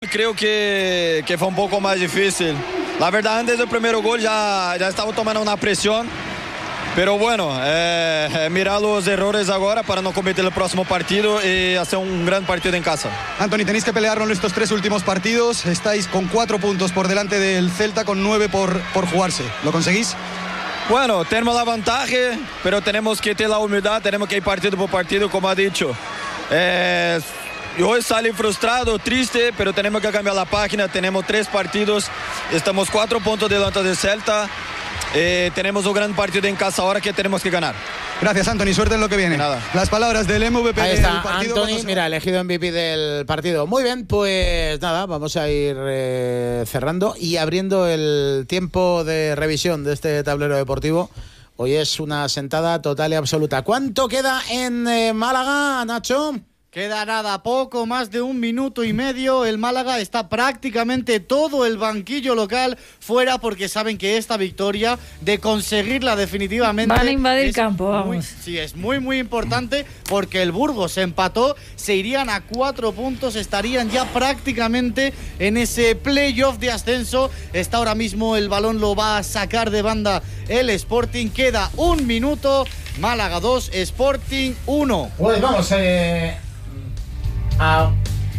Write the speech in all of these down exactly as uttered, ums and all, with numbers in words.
creo que, que fue un poco más difícil. La verdad, antes del primer gol ya, ya estaba tomando una presión. Pero bueno, eh, mirar los errores ahora para no cometer el próximo partido y hacer un gran partido en casa. Anthony, tenéis que pelearlo en estos tres últimos partidos. Estáis con cuatro puntos por delante del Celta, con nueve por, por jugarse. ¿Lo conseguís? Bueno, tenemos la ventaja, pero tenemos que tener la humildad, tenemos que ir partido por partido, como ha dicho. Eh, hoy salí frustrado, triste, pero tenemos que cambiar la página. Tenemos tres partidos, estamos cuatro puntos delante del Celta. Eh, tenemos un gran partido en casa ahora que tenemos que ganar. Gracias, Anthony, suerte en lo que viene. Nada. Las palabras del M V P Ahí del está, partido. Anthony, mira, elegido M V P del partido. Muy bien, pues nada, vamos a ir eh, cerrando y abriendo el tiempo de revisión de este tablero deportivo. Hoy es una sentada total y absoluta. ¿Cuánto queda en eh, Málaga, Nacho? Queda nada, poco más de un minuto y medio. El Málaga está prácticamente todo el banquillo local fuera porque saben que esta victoria, de conseguirla definitivamente, van a invadir es campo, vamos. Muy, sí, es muy muy importante porque el Burgos empató, se irían a cuatro puntos, estarían ya prácticamente en ese playoff de ascenso. Está ahora mismo, el balón lo va a sacar de banda el Sporting. Queda un minuto. Málaga dos, Sporting uno. Pues vamos, eh... Ah.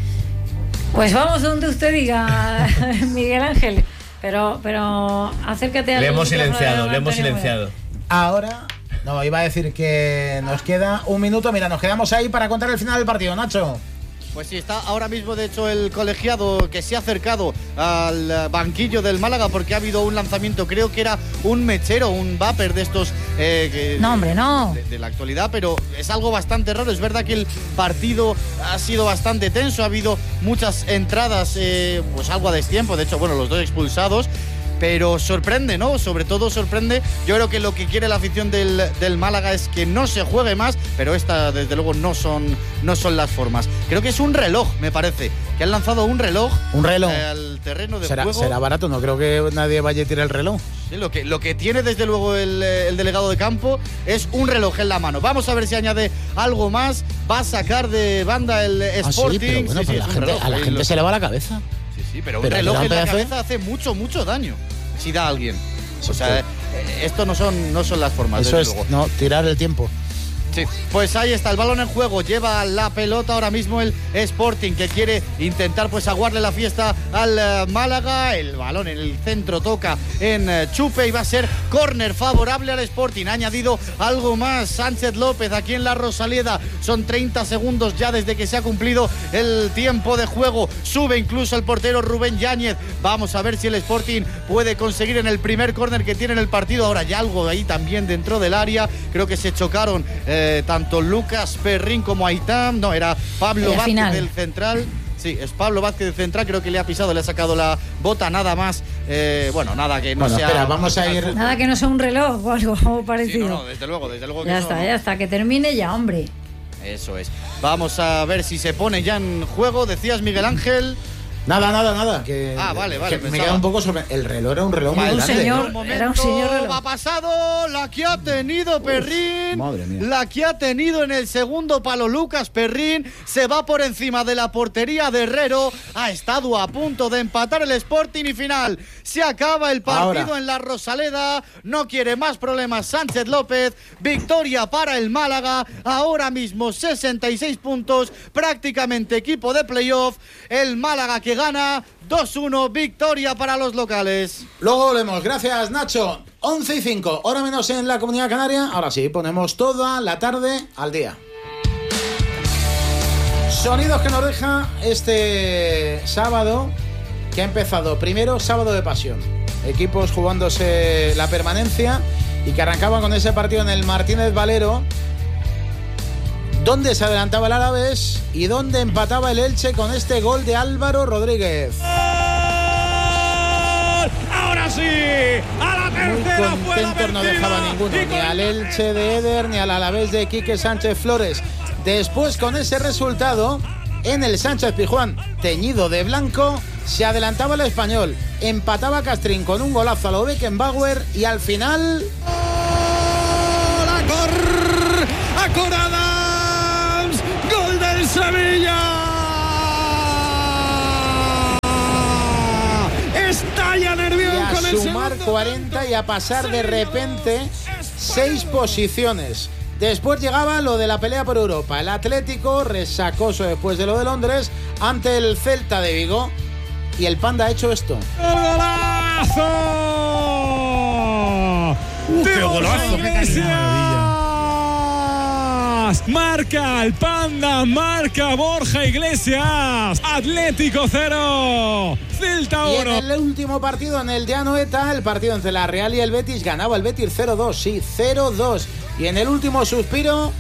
Pues vamos donde usted diga, Miguel Ángel. Pero, pero acércate a Le hemos silenciado, le hemos silenciado. Ahora, no, iba a decir que nos queda un minuto. Mira, nos quedamos ahí para contar el final del partido, Nacho. Pues sí, está ahora mismo de hecho el colegiado que se ha acercado al banquillo del Málaga porque ha habido un lanzamiento, creo que era un mechero, un vapor de estos eh, que, no hombre, no de, de la actualidad, pero es algo bastante raro. Es verdad que el partido ha sido bastante tenso, ha habido muchas entradas, eh, pues algo a destiempo, de hecho, bueno, los dos expulsados. Pero sorprende, ¿no? Sobre todo sorprende. Yo creo que lo que quiere la afición del, del Málaga es que no se juegue más, pero esta, desde luego, no son, no son las formas. Creo que es un reloj, me parece. Que han lanzado un reloj. Un reloj. Eh, al terreno de será, juego. Será barato, no creo que nadie vaya a tirar el reloj. Sí, lo, que, lo que tiene, desde luego, el, el delegado de campo es un reloj en la mano. Vamos a ver si añade algo más. Va a sacar de banda el Sporting. Ah, sí, pero bueno, sí, pues sí, la es un gente, reloj. a la Sí, gente lo- se le va la cabeza. Sí, sí, pero un Pero reloj le da en la un pedazo- cabeza hace mucho, mucho daño. Si da a alguien. O sea, eh, esto no son, no son las formas, Eso desde es, luego. no, tirar el tiempo. Sí, pues ahí está el balón en juego, lleva la pelota ahora mismo el Sporting, que quiere intentar pues aguarle la fiesta al eh, Málaga. El balón en el centro toca en eh, Chupe y va a ser córner favorable al Sporting. Ha añadido algo más Sánchez López aquí en la Rosaleda. Son treinta segundos ya desde que se ha cumplido el tiempo de juego. Sube incluso el portero Rubén Yáñez. Vamos a ver si el Sporting puede conseguir en el primer córner que tiene en el partido. Ahora ya algo ahí también dentro del área. Creo que se chocaron eh, tanto Lucas Perrín como Aitán. No, era Pablo El Vázquez final. del central. Sí, es Pablo Vázquez del central. Creo que le ha pisado, le ha sacado la bota, nada más. Eh, bueno, nada que no Bueno, sea. espera, vamos a ir- Nada que no sea un reloj o algo Sí, parecido. no, no, desde luego, desde luego que Ya eso está, no. ya está, que termine ya, hombre. Eso es. Vamos a ver si se pone ya en juego. Decías, Miguel Ángel. Nada, nada, nada. Que, Ah, vale, vale, que me pensaba. queda un poco sobre. El reloj era un reloj muy Era un grande. señor. Un momento, Era un señor reloj. ha pasado la que ha tenido Perrín. madre mía. La que ha tenido en el segundo palo Lucas Perrín. Se va por encima de la portería de Herrero. Ha estado a punto de empatar el Sporting y final. Se acaba el partido Ahora. en la Rosaleda. No quiere más problemas Sánchez López. Victoria para el Málaga. Ahora mismo sesenta y seis puntos. Prácticamente equipo de playoff. El Málaga que gana dos uno. Victoria para los locales. Luego volvemos. Gracias, Nacho. once y cinco, hora menos en la Comunidad Canaria. Ahora sí, ponemos toda la tarde al día. Sonidos que nos deja este sábado, que ha empezado primero sábado de pasión. Equipos jugándose la permanencia y que arrancaba con ese partido en el Martínez Valero, donde se adelantaba el Alavés y donde empataba el Elche con este gol de Álvaro Rodríguez. Ahora sí, a la Muy tercera fue la contentos no dejaba ninguno, ni al Elche de Eder, ni al Alavés de Quique Sánchez Flores. Después, con ese resultado, en el Sánchez Pizjuán, teñido de blanco, se adelantaba el Español, empataba Castrín con un golazo a lo Beckenbauer y al final... ¡La cor! ¡Acorada! ¡Gol del Sevilla! cuarenta y a pasar de repente seis posiciones. Después llegaba lo de la pelea por Europa. El Atlético resacoso después de lo de Londres ante el Celta de Vigo. Y el Panda ha hecho esto. ¡Golazo! ¡Uh, qué golazo! ¡Qué maravilla! Marca el Panda, marca Borja Iglesias. Atlético cero, Celta uno. Y en el último partido, en el de Anoeta, el partido entre la Real y el Betis, ganaba el Betis cero dos, sí, cero dos. Y en el último suspiro...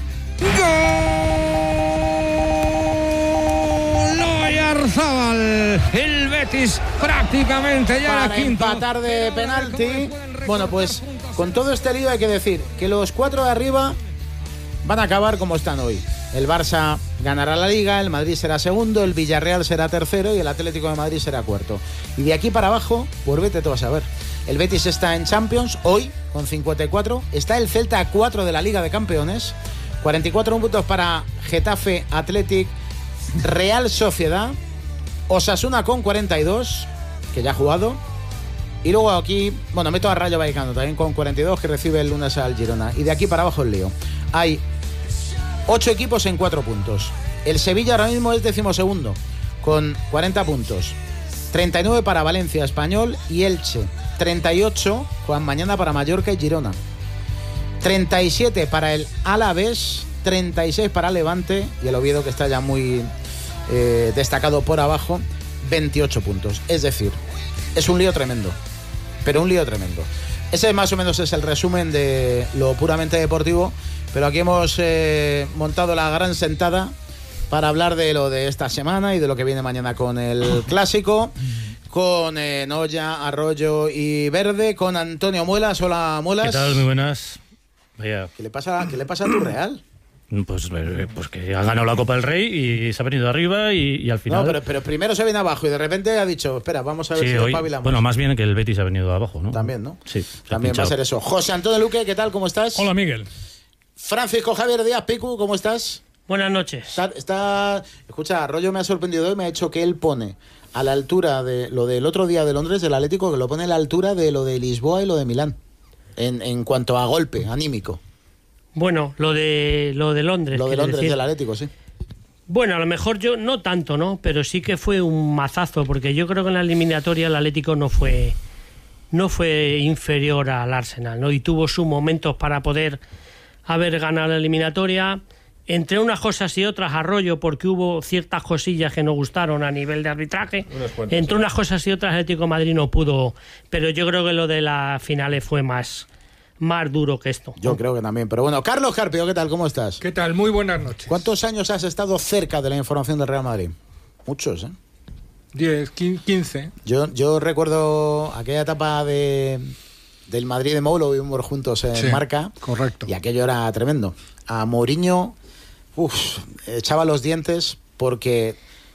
¡Gol! Oyarzábal. El Betis prácticamente ya para la quinta. Empatar de penalti. Bueno, pues con todo este lío hay que decir que los cuatro de arriba van a acabar como están hoy. El Barça ganará la Liga, el Madrid será segundo, el Villarreal será tercero y el Atlético de Madrid será cuarto. Y de aquí para abajo, pues vete tú a saber. El Betis está en Champions hoy con cincuenta y cuatro. Está el Celta a cuatro de la Liga de Campeones. cuarenta y cuatro puntos para Getafe, Athletic, Real Sociedad. Osasuna con cuarenta y dos, que ya ha jugado. Y luego aquí, bueno, meto a Rayo Vallecano también con cuarenta y dos, que recibe el lunes al Girona. Y de aquí para abajo el lío. Hay ocho equipos en cuatro puntos. El Sevilla ahora mismo es decimosegundo, con cuarenta puntos. treinta y nueve para Valencia, Español y Elche. treinta y ocho, juegan mañana para Mallorca y Girona. treinta y siete para el Alavés, treinta y seis para Levante y el Oviedo, que está ya muy eh, destacado por abajo, veintiocho puntos. Es decir, es un lío tremendo, pero un lío tremendo. Ese más o menos es el resumen de lo puramente deportivo, pero aquí hemos eh, montado la gran sentada para hablar de lo de esta semana y de lo que viene mañana con el Clásico, con eh, Noya, Arroyo y Verde, con Antonio Muelas. Hola, Muelas. ¿Qué tal? Muy buenas. Vaya. ¿Qué le pasa, qué le pasa a tu Real? Pues, pues que ha ganado la Copa del Rey y se ha venido arriba y, y al final... No, pero, pero primero se viene abajo y de repente ha dicho, espera, vamos a ver sí, si hoy, espabilamos. Bueno, más bien que el Betis ha venido abajo, ¿no? También, ¿no? Sí. También va a ser eso. José Antonio Luque, ¿qué tal? ¿Cómo estás? Hola, Miguel. Francisco Javier Díaz Picu, ¿cómo estás? Buenas noches. Está, está... Escucha, Arroyo me ha sorprendido hoy, me ha hecho que él pone a la altura de lo del otro día de Londres, del Atlético, que lo pone a la altura de lo de Lisboa y lo de Milán, en, en cuanto a golpe anímico. Bueno, lo de lo de Londres. Lo de Londres decir. del Atlético, sí. Bueno, a lo mejor yo no tanto, ¿no? Pero sí que fue un mazazo, porque yo creo que en la eliminatoria el Atlético no fue no fue inferior al Arsenal, ¿no? Y tuvo sus momentos para poder haber ganado la eliminatoria. Entre unas cosas y otras, Arroyo, porque hubo ciertas cosillas que no gustaron a nivel de arbitraje. Cuantas, Entre sí. unas cosas y otras, el Atlético de Madrid no pudo. Pero yo creo que lo de las finales fue más... más duro que esto. Yo creo que también. Pero bueno, Carlos Carpio, ¿qué tal? ¿Cómo estás? ¿Qué tal? Muy buenas noches. ¿Cuántos años has estado cerca de la información del Real Madrid? Muchos, ¿eh? diez, quince. Yo, yo recuerdo aquella etapa de, del Madrid de Mou, lo vimos juntos en sí, Marca. Correcto. Y aquello era tremendo. A Mourinho, uff, echaba los dientes porque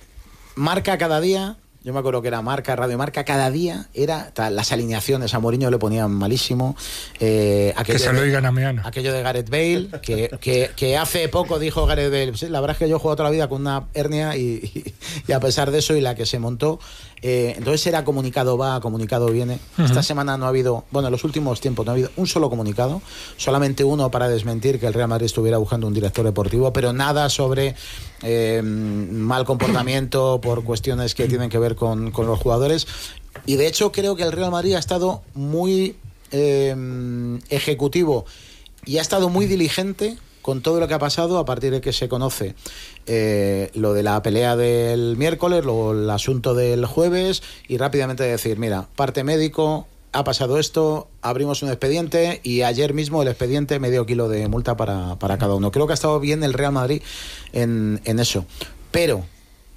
Marca cada día... Yo me acuerdo que era Marca, Radio Marca, cada día era las alineaciones a Mourinho le ponían malísimo. Eh, que se lo digan a Meana. Aquello de Gareth Bale, que, que, que hace poco dijo Gareth Bale, sí, la verdad es que yo he jugado toda la vida con una hernia y, y, y a pesar de eso y la que se montó, eh, entonces era comunicado va, comunicado viene. Uh-huh. Esta semana no ha habido, bueno, en los últimos tiempos no ha habido un solo comunicado, solamente uno para desmentir que el Real Madrid estuviera buscando un director deportivo, pero nada sobre eh, mal comportamiento por cuestiones que tienen que ver Con, con los jugadores. Y de hecho creo que el Real Madrid ha estado muy eh, ejecutivo y ha estado muy diligente con todo lo que ha pasado a partir de que se conoce eh, lo de la pelea del miércoles, lo, el asunto del jueves, y rápidamente decir, mira, parte médico, ha pasado esto, abrimos un expediente y ayer mismo el expediente medio kilo de multa para, para cada uno. Creo que ha estado bien el Real Madrid en, en eso. Pero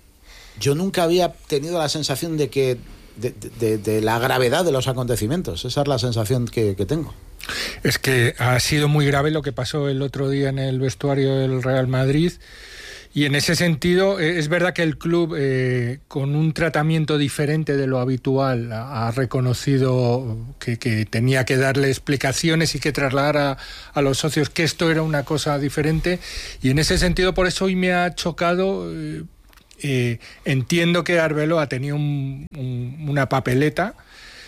yo nunca había tenido la sensación de que de, de, de la gravedad de los acontecimientos. Esa es la sensación que, que tengo. Es que ha sido muy grave lo que pasó el otro día en el vestuario del Real Madrid. Y en ese sentido, eh, es verdad que el club, eh, con un tratamiento diferente de lo habitual, ha, ha reconocido que, que tenía que darle explicaciones y que trasladar a, a los socios que esto era una cosa diferente. Y en ese sentido, por eso hoy me ha chocado... Eh, Eh, entiendo que Arbeloa tenía un, un, una papeleta,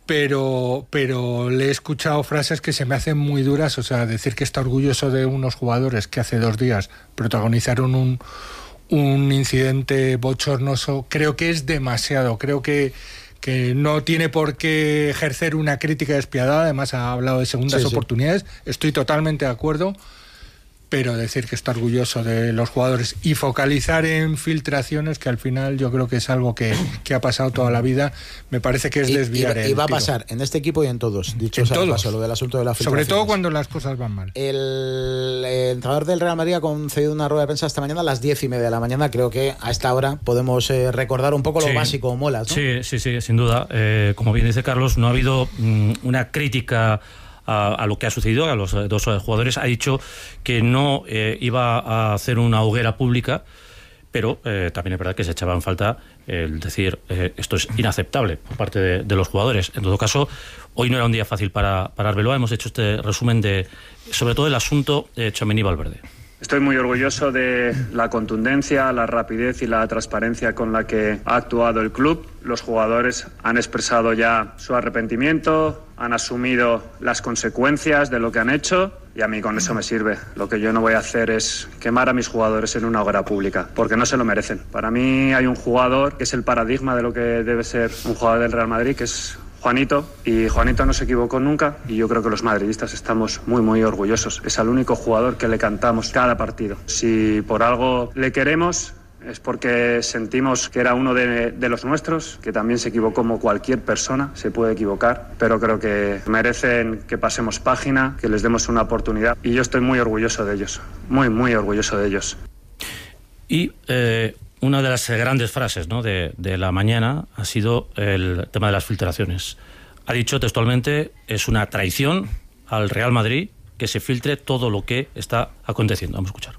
pero, pero le he escuchado frases que se me hacen muy duras, o sea, decir que está orgulloso de unos jugadores que hace dos días protagonizaron un, un incidente bochornoso, creo que es demasiado, creo que, que no tiene por qué ejercer una crítica despiadada, además ha hablado de segundas sí, oportunidades, sí. Estoy totalmente de acuerdo, pero decir que está orgulloso de los jugadores y focalizar en filtraciones, que al final yo creo que es algo que, que ha pasado toda la vida, me parece que es desviar y, y, el y va a tiro. pasar en este equipo y en todos, dicho en sea todos. Paso, lo del asunto de la filtración. Sobre todo cuando las cosas van mal. El, el entrenador del Real Madrid ha concedido una rueda de prensa esta mañana a las diez y media de la mañana. Creo que a esta hora podemos eh, recordar un poco lo sí. básico, molas, ¿no? Sí, sí, sí, sin duda. Eh, como bien dice Carlos, no ha habido mm, una crítica A, a lo que ha sucedido, a los dos jugadores. Ha dicho que no eh, iba a hacer una hoguera pública, pero eh, también es verdad que se echaba en falta el decir eh, esto es inaceptable por parte de, de los jugadores. En todo caso, hoy no era un día fácil para, para Arbeloa. Hemos hecho este resumen de, sobre todo, el asunto de Tchouaméni-Valverde. Estoy muy orgulloso de la contundencia, la rapidez y la transparencia con la que ha actuado el club. Los jugadores han expresado ya su arrepentimiento, han asumido las consecuencias de lo que han hecho y a mí con eso me sirve. Lo que yo no voy a hacer es quemar a mis jugadores en una hoguera pública, porque no se lo merecen. Para mí hay un jugador que es el paradigma de lo que debe ser un jugador del Real Madrid, que es Juanito, y Juanito no se equivocó nunca y yo creo que los madridistas estamos muy muy orgullosos. Es el único jugador que le cantamos cada partido. Si por algo le queremos es porque sentimos que era uno de, de los nuestros, que también se equivocó como cualquier persona, se puede equivocar, pero creo que merecen que pasemos página, que les demos una oportunidad y yo estoy muy orgulloso de ellos, muy muy orgulloso de ellos. Y eh... una de las grandes frases, ¿no?, de, de la mañana ha sido el tema de las filtraciones. Ha dicho textualmente, es una traición al Real Madrid que se filtre todo lo que está aconteciendo. Vamos a escuchar.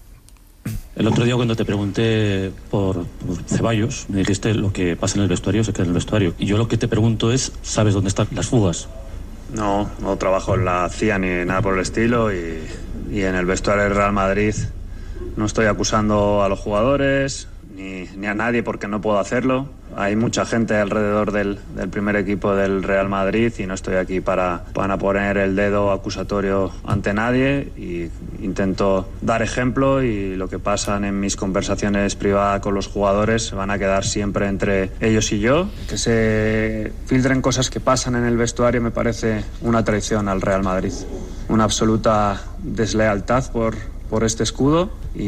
El otro día cuando te pregunté por, por Ceballos, me dijiste lo que pasa en el vestuario se queda en el vestuario. Y yo lo que te pregunto es, ¿sabes dónde están las fugas? No, no trabajo en la C I A ni nada por el estilo y, y en el vestuario del Real Madrid no estoy acusando a los jugadores Ni, ni a nadie porque no puedo hacerlo. Hay mucha gente alrededor del, del primer equipo del Real Madrid y no estoy aquí para, para poner el dedo acusatorio ante nadie y intento dar ejemplo y lo que pasan en mis conversaciones privadas con los jugadores van a quedar siempre entre ellos y yo. Que se filtren cosas que pasan en el vestuario me parece una traición al Real Madrid, una absoluta deslealtad por por este escudo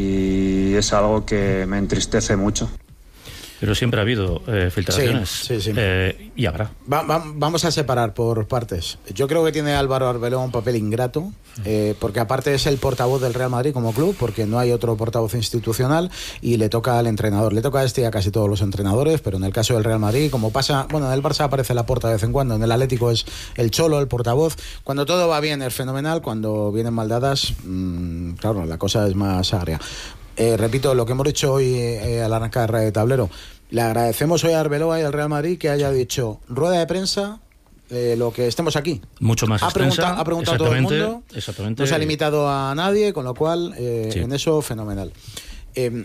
y es algo que me entristece mucho. Pero siempre ha habido eh, filtraciones sí, sí, sí. Eh, y habrá. Va, va, vamos a separar por partes. Yo creo que tiene Álvaro Arbeloa un papel ingrato, eh, porque aparte es el portavoz del Real Madrid como club, porque no hay otro portavoz institucional y le toca al entrenador. Le toca a este y a casi todos los entrenadores, pero en el caso del Real Madrid, como pasa, bueno, en el Barça aparece Laporta de vez en cuando, en el Atlético es el Cholo, el portavoz. Cuando todo va bien es fenomenal, cuando vienen mal dadas, mmm, claro, la cosa es más agria. Eh, repito, lo que hemos dicho hoy eh, al arrancar de tablero, le agradecemos hoy a Arbeloa y al Real Madrid que haya dicho rueda de prensa, eh, lo que estemos aquí. Mucho más ha extensa, preguntado, ha preguntado todo el mundo, exactamente. no se ha limitado a nadie, con lo cual eh, sí. en eso fenomenal. Eh,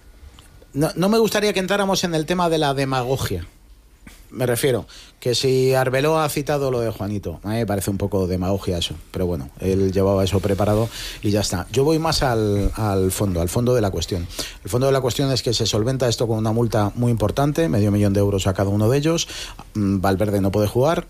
no, no me gustaría que entráramos en el tema de la demagogia. Me refiero que si Arbeloa ha citado lo de Juanito, a mí me parece un poco demagogia eso, pero bueno, él llevaba eso preparado y ya está. Yo voy más al, al fondo, al fondo de la cuestión. El fondo de la cuestión es que se solventa esto con una multa muy importante, medio millón de euros a cada uno de ellos. Valverde no puede jugar.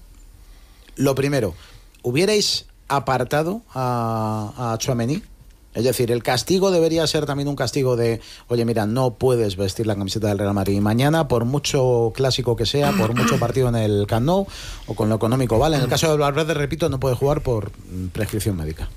Lo primero, ¿hubierais apartado a, a Tchouaméni? Es decir, el castigo debería ser también un castigo de, oye, mira, no puedes vestir la camiseta del Real Madrid mañana, por mucho clásico que sea, por mucho partido en el Camp Nou o con lo económico, ¿vale? En el caso de Valverde, repito, no puede jugar por prescripción médica.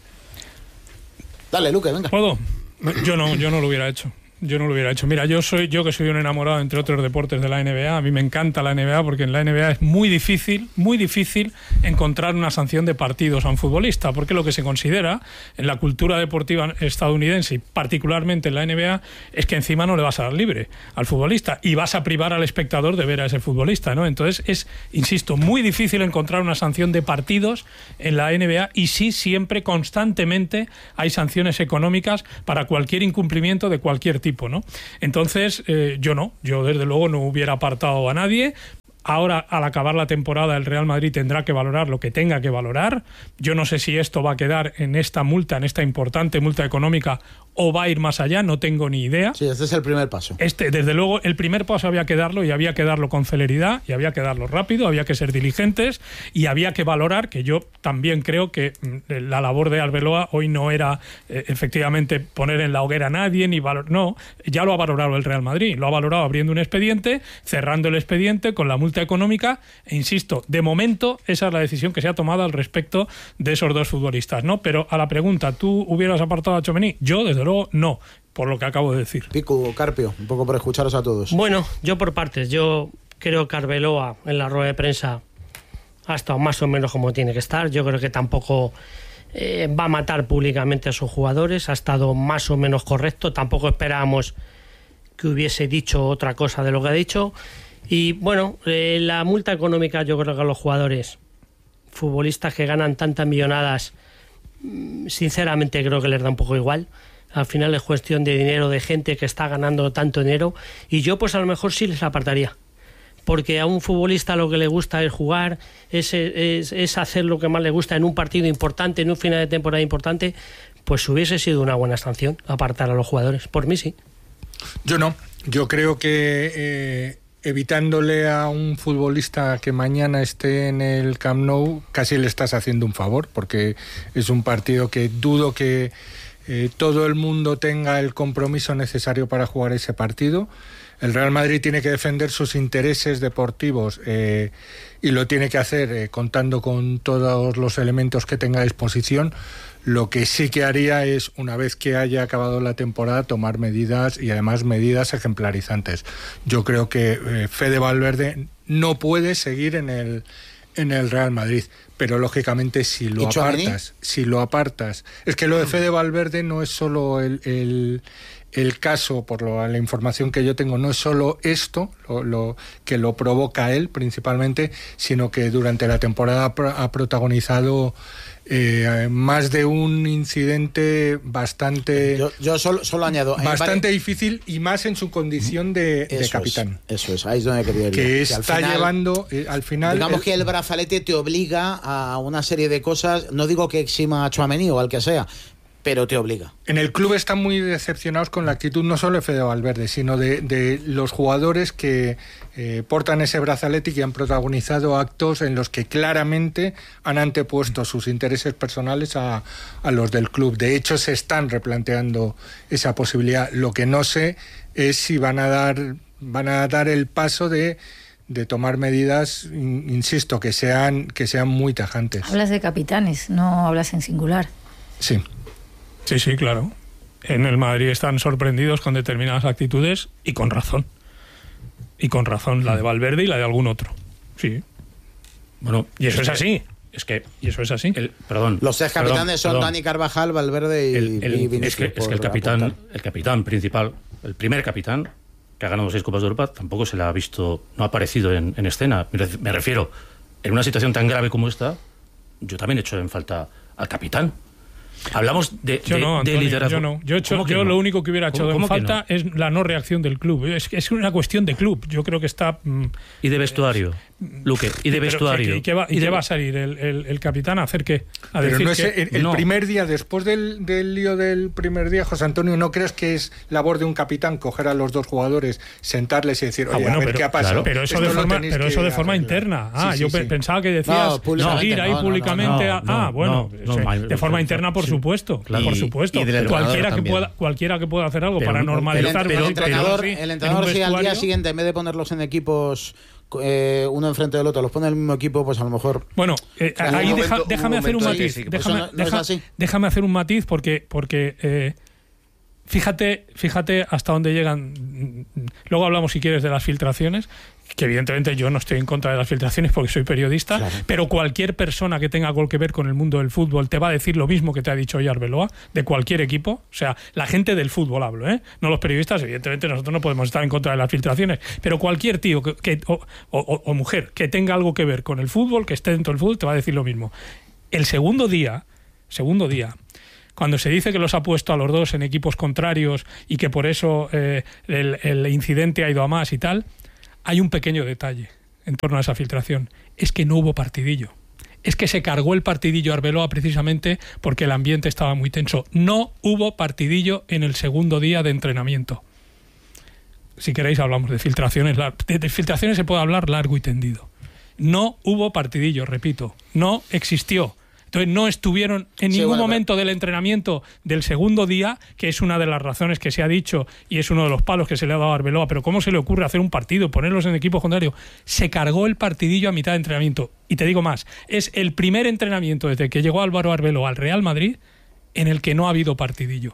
Dale, Luque, venga. ¿Puedo? Yo no, yo no lo hubiera hecho. Yo no lo hubiera hecho. Mira, yo soy yo que soy un enamorado, entre otros deportes, de la N B A. A mí me encanta la N B A porque en la N B A es muy difícil, muy difícil encontrar una sanción de partidos a un futbolista, porque lo que se considera en la cultura deportiva estadounidense y particularmente en la N B A es que encima no le vas a dar libre al futbolista y vas a privar al espectador de ver a ese futbolista, ¿no? Entonces es, insisto, muy difícil encontrar una sanción de partidos en la N B A y sí, siempre, constantemente hay sanciones económicas para cualquier incumplimiento de cualquier tipo, ¿no? Entonces, eh, yo no, yo desde luego no hubiera apartado a nadie. Ahora, al acabar la temporada, el Real Madrid tendrá que valorar lo que tenga que valorar. Yo no sé si esto va a quedar en esta multa, en esta importante multa económica, o va a ir más allá, no tengo ni idea. Sí, este es el primer paso. Este, desde luego, el primer paso había que darlo, y había que darlo con celeridad, y había que darlo rápido, había que ser diligentes, y había que valorar, que yo también creo que la labor de Arbeloa hoy no era eh, efectivamente poner en la hoguera a nadie, ni valor, no, ya lo ha valorado el Real Madrid, lo ha valorado abriendo un expediente, cerrando el expediente con la multa económica, e insisto, de momento esa es la decisión que se ha tomado al respecto de esos dos futbolistas, ¿no? Pero a la pregunta, ¿tú hubieras apartado a Tchouaméni? Yo, desde luego, no, por lo que acabo de decir. Pico, Carpio, un poco por escucharos a todos. Bueno, yo por partes, yo creo que Arbeloa en la rueda de prensa ha estado más o menos como tiene que estar. Yo creo que tampoco eh, va a matar públicamente a sus jugadores, ha estado más o menos correcto, tampoco esperábamos que hubiese dicho otra cosa de lo que ha dicho. Y bueno, eh, la multa económica, yo creo que a los jugadores, futbolistas que ganan tantas millonadas, sinceramente creo que les da un poco igual. Al final es cuestión de dinero, de gente que está ganando tanto dinero, y yo pues a lo mejor sí les apartaría, porque a un futbolista lo que le gusta es jugar, es, es, es hacer lo que más le gusta en un partido importante, en un final de temporada importante. Pues hubiese sido una buena sanción apartar a los jugadores. Por mí sí. Yo no, yo creo que eh, evitándole a un futbolista que mañana esté en el Camp Nou, casi le estás haciendo un favor, porque es un partido que dudo que eh, todo el mundo tenga el compromiso necesario para jugar ese partido. El Real Madrid tiene que defender sus intereses deportivos eh, y lo tiene que hacer eh, contando con todos los elementos que tenga a disposición. Lo que sí que haría es, una vez que haya acabado la temporada, tomar medidas, y además medidas ejemplarizantes. Yo creo que eh, Fede Valverde no puede seguir en el en el Real Madrid, pero lógicamente si lo apartas, si lo apartas, es que lo de Fede Valverde no es solo el, el el caso, por lo, la información que yo tengo, no es solo esto lo, lo que lo provoca él principalmente, sino que durante la temporada ha protagonizado eh, más de un incidente bastante yo, yo solo, solo añado bastante vale. difícil, y más en su condición de, de capitán. Es, eso es, ahí es donde quería ir. Que, que está al final, llevando eh, al final digamos el, que el brazalete te obliga a una serie de cosas. No digo que exima a Tchouaméni o al que sea, pero te obliga. En el club están muy decepcionados con la actitud no solo de Fede Valverde, sino de, de los jugadores que eh, portan ese brazalete y que han protagonizado actos en los que claramente han antepuesto sus intereses personales a, a los del club. De hecho, se están replanteando esa posibilidad. Lo que no sé es si van a dar, van a dar el paso de de tomar medidas, insisto, que sean que sean muy tajantes. Hablas de capitanes, no hablas en singular. Sí. Sí, sí, claro. En el Madrid están sorprendidos con determinadas actitudes, y con razón. Y con razón, la de Valverde y la de algún otro. Sí. Bueno, y eso es, es así. Es que y eso es así. El, perdón. Los tres capitanes perdón, son perdón. Dani Carvajal, Valverde y, el, el, y Vinicius. Es que, es que el capitán, el capitán principal, el primer capitán que ha ganado seis Copas de Europa, tampoco se le ha visto, no ha aparecido en, en escena. Me refiero, en una situación tan grave como esta, yo también he hecho en falta al capitán. Hablamos de, yo de, no, Antonio, de liderazgo. Yo no. Yo, he hecho, yo no? lo único que hubiera echado en falta no? es la no reacción del club. Es, es una cuestión de club. Yo creo que está... Mm, y de vestuario, Luque, y de vestuario. ¿Y qué va, y y qué de... va a salir el, el, el capitán a hacer qué? A Pero decir no es que... el, el no. primer día, después del, del lío del primer día, José Antonio, ¿no crees que es labor de un capitán coger a los dos jugadores, sentarles y decir, oye, ah, bueno, a ver pero, qué ha pasado? Claro, pero eso, de forma, pero eso de forma interna. Ah, sí, sí, yo sí. pensaba que decías no, salir ahí no, públicamente. no, a, no, ah, bueno, no, no, de forma no, interna, por sí, supuesto. Claro, por supuesto. Cualquiera que, pueda, cualquiera que pueda hacer algo pero, para normalizar el, una el situación entrenador, así, el entrenador si al día siguiente, en vez de ponerlos en equipos eh, uno enfrente del otro, los pone en el mismo equipo, pues a lo mejor... Bueno, eh, ahí momento, deja, déjame hacer un matiz. Sí, déjame, no, no deja, déjame hacer un matiz porque... porque eh, Fíjate, fíjate hasta dónde llegan. Luego hablamos, si quieres, de las filtraciones, que evidentemente yo no estoy en contra de las filtraciones porque soy periodista, claro. Pero cualquier persona que tenga algo que ver con el mundo del fútbol te va a decir lo mismo que te ha dicho hoy Arbeloa, de cualquier equipo. O sea, la gente del fútbol hablo, ¿eh? No los periodistas, evidentemente nosotros no podemos estar en contra de las filtraciones, pero cualquier tío que, que, o, o, o mujer que tenga algo que ver con el fútbol, que esté dentro del fútbol, te va a decir lo mismo. El segundo día, segundo día, cuando se dice que los ha puesto a los dos en equipos contrarios y que por eso eh, el, el incidente ha ido a más y tal, hay un pequeño detalle. en torno a esa filtración, es que no hubo partidillo. Es que se cargó el partidillo Arbeloa precisamente porque el ambiente estaba muy tenso. No hubo partidillo en el segundo día de entrenamiento. Si queréis hablamos de filtraciones. De, de filtraciones se puede hablar largo y tendido. No hubo partidillo, repito. No existió. Entonces no estuvieron en sí, ningún bueno, momento del entrenamiento del segundo día, que es una de las razones que se ha dicho y es uno de los palos que se le ha dado a Arbeloa. Pero ¿cómo se le ocurre hacer un partido, ponerlos en equipo contrario? Se cargó el partidillo a mitad de entrenamiento. Y te digo más, es el primer entrenamiento desde que llegó Álvaro Arbeloa al Real Madrid en el que no ha habido partidillo.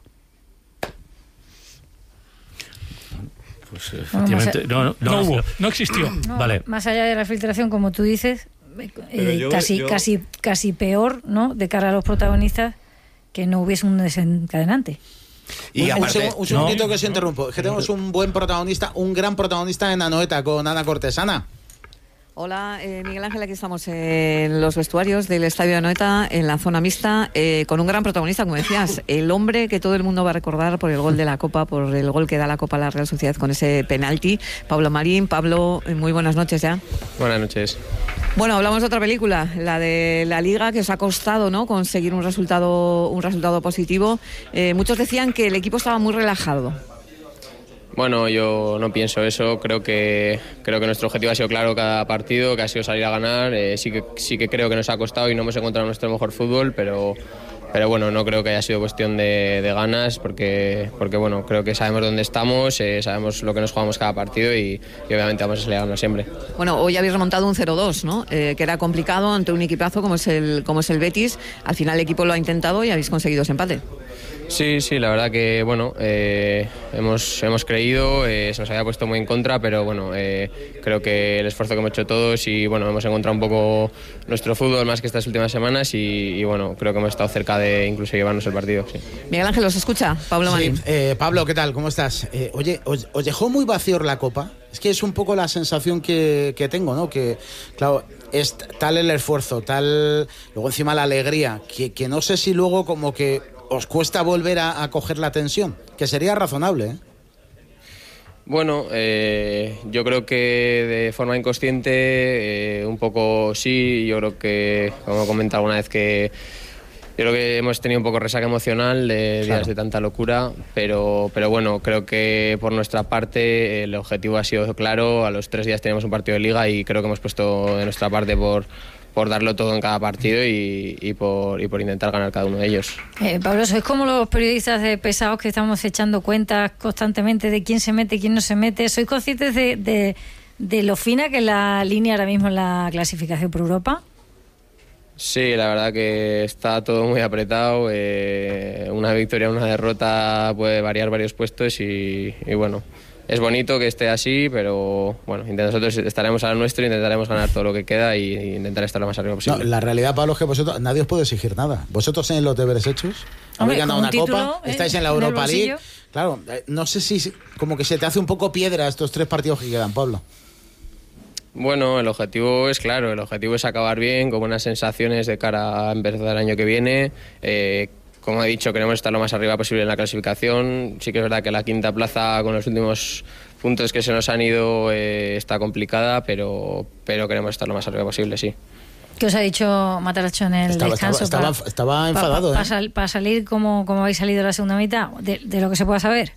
Pues efectivamente, no, no, no, no hubo, no existió. No, vale. Más allá de la filtración, como tú dices, eh, yo, casi, yo... casi, casi peor, ¿no? De cara a los protagonistas, que no hubiese un desencadenante. Y un, aparte, un, un segundito no, que se interrumpo. Es que tenemos un buen protagonista, un gran protagonista en Anoeta con Ana Cortesana. Hola, eh, Miguel Ángel, aquí estamos en los vestuarios del Estadio de Anoeta, en la zona mixta, eh, con un gran protagonista, como decías, el hombre que todo el mundo va a recordar por el gol de la Copa, por el gol que da la Copa a la Real Sociedad con ese penalti. Pablo Marín. Pablo, muy buenas noches ya. Buenas noches. Bueno, hablamos de otra película, la de la Liga, que os ha costado, ¿no?, conseguir un resultado, un resultado positivo. Eh, muchos decían que el equipo estaba muy relajado. Bueno, yo no pienso eso. Creo que creo que nuestro objetivo ha sido claro cada partido, que ha sido salir a ganar. Eh, sí que sí que creo que nos ha costado y no hemos encontrado nuestro mejor fútbol, pero pero bueno, no creo que haya sido cuestión de, de ganas, porque porque bueno, creo que sabemos dónde estamos, eh, sabemos lo que nos jugamos cada partido y, y obviamente vamos a salir a ganar siempre. Bueno, hoy habéis remontado un cero dos, ¿no? Eh, que era complicado ante un equipazo como es el como es el Betis. Al final el equipo lo ha intentado y habéis conseguido ese empate. Sí, sí, la verdad que bueno, eh, hemos, hemos creído, eh, se nos había puesto muy en contra, pero bueno, eh, creo que el esfuerzo que hemos hecho todos y bueno, hemos encontrado un poco nuestro fútbol más que estas últimas semanas y, y bueno, creo que hemos estado cerca de incluso llevarnos el partido. Sí. Miguel Ángel, ¿os escucha? Pablo Marín. Sí, eh, Pablo, ¿qué tal? ¿Cómo estás? Eh, oye, ¿os, ¿os dejó muy vacío la Copa? Es que es un poco la sensación que, que tengo, ¿no? Que, claro, es tal el esfuerzo, tal, luego encima la alegría, que, que no sé si luego como que os cuesta volver a, a coger la tensión, que sería razonable, ¿eh? Bueno, eh, yo creo que de forma inconsciente, eh, un poco sí. Yo creo que, como he comentado alguna vez, que yo creo que hemos tenido un poco resaca emocional de días claro. de tanta locura, pero, pero bueno, creo que por nuestra parte el objetivo ha sido claro. A los tres días tenemos un partido de Liga y creo que hemos puesto de nuestra parte por... por darlo todo en cada partido y, y, por, y por intentar ganar cada uno de ellos. Eh, Pablo, sois como los periodistas de pesados que estamos echando cuentas constantemente de quién se mete, quién no se mete. ¿Sois conscientes de, de, de lo fina que es la línea ahora mismo en la clasificación por Europa? Sí, la verdad que está todo muy apretado. Eh, una victoria, una derrota puede variar varios puestos y, y bueno... Es bonito que esté así, pero bueno, nosotros estaremos a lo nuestro, intentaremos ganar todo lo que queda y, y intentar estar lo más arriba posible. No, la realidad, Pablo, es que vosotros, nadie os puede exigir nada. Vosotros tenéis los deberes hechos, habéis ganado una título, copa, eh, estáis en la Europa en League. Claro, no sé si como que se te hace un poco piedra estos tres partidos que quedan, Pablo. Bueno, el objetivo es claro, el objetivo es acabar bien, con buenas sensaciones de cara a empezar el año que viene. Eh, Como he dicho, queremos estar lo más arriba posible en la clasificación. Sí que es verdad que la quinta plaza, con los últimos puntos que se nos han ido, eh, está complicada, pero, pero queremos estar lo más arriba posible, sí. ¿Qué os ha dicho Mataracho en el estaba, descanso? Estaba, para, estaba enfadado. Para, ¿eh? para, para salir como, como habéis salido la segunda mitad, de, de lo que se pueda saber.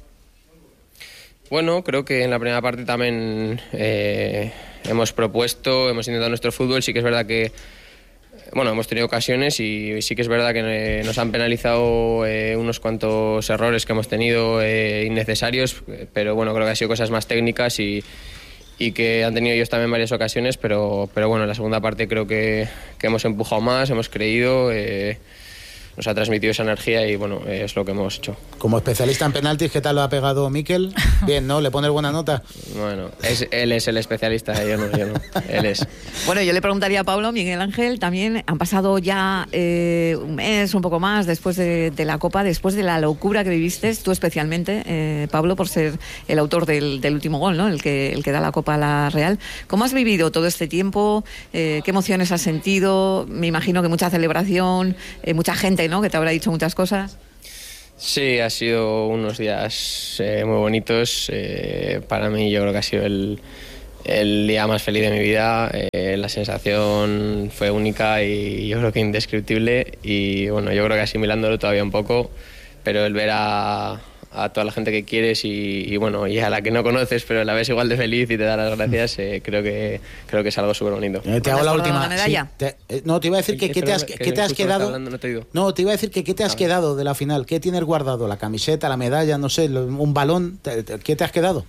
Bueno, creo que en la primera parte también eh, hemos propuesto, hemos intentado nuestro fútbol. Sí que es verdad que Bueno, hemos tenido ocasiones y sí que es verdad que nos han penalizado eh, unos cuantos errores que hemos tenido eh, innecesarios, pero bueno, creo que han sido cosas más técnicas y, y que han tenido ellos también varias ocasiones, pero, pero bueno, en la segunda parte creo que, que hemos empujado más, hemos creído, eh, nos ha transmitido esa energía y bueno, eh, es lo que hemos hecho. Como especialista en penaltis, ¿qué tal lo ha pegado Mikel? Bien, ¿no? ¿Le pones buena nota? Bueno, es, él es el especialista, yo no, yo no, él es. Bueno, yo le preguntaría a Pablo, Miguel Ángel, también han pasado ya eh, un mes, un poco más, después de, de la Copa, después de la locura que viviste, tú especialmente, eh, Pablo, por ser el autor del, del último gol, ¿no? El que, el que da la Copa a la Real. ¿Cómo has vivido todo este tiempo? Eh, ¿Qué emociones has sentido? Me imagino que mucha celebración, eh, mucha gente, ¿no?, que te habrá dicho muchas cosas. Sí, ha sido unos días eh, muy bonitos. Eh, para mí yo creo que ha sido el, el día más feliz de mi vida. Eh, la sensación fue única y yo creo que indescriptible, y bueno, yo creo que asimilándolo todavía un poco, pero el ver a, a toda la gente que quieres y, y bueno, y a la que no conoces pero la ves igual de feliz y te da las gracias, eh, creo que creo que es algo súper bonito. Eh, te hago la última. Sí, te, eh, no, te iba a decir que qué te has, que, que te has quedado. Hablando, no, te no, te iba a decir que qué te has quedado de la final. ¿Qué tienes guardado? ¿La camiseta, la medalla, no sé, un balón? ¿Qué te has quedado?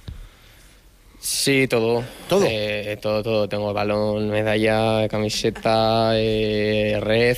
Sí, todo. ¿Todo? Eh, todo, todo. Tengo balón, medalla, camiseta, eh, red,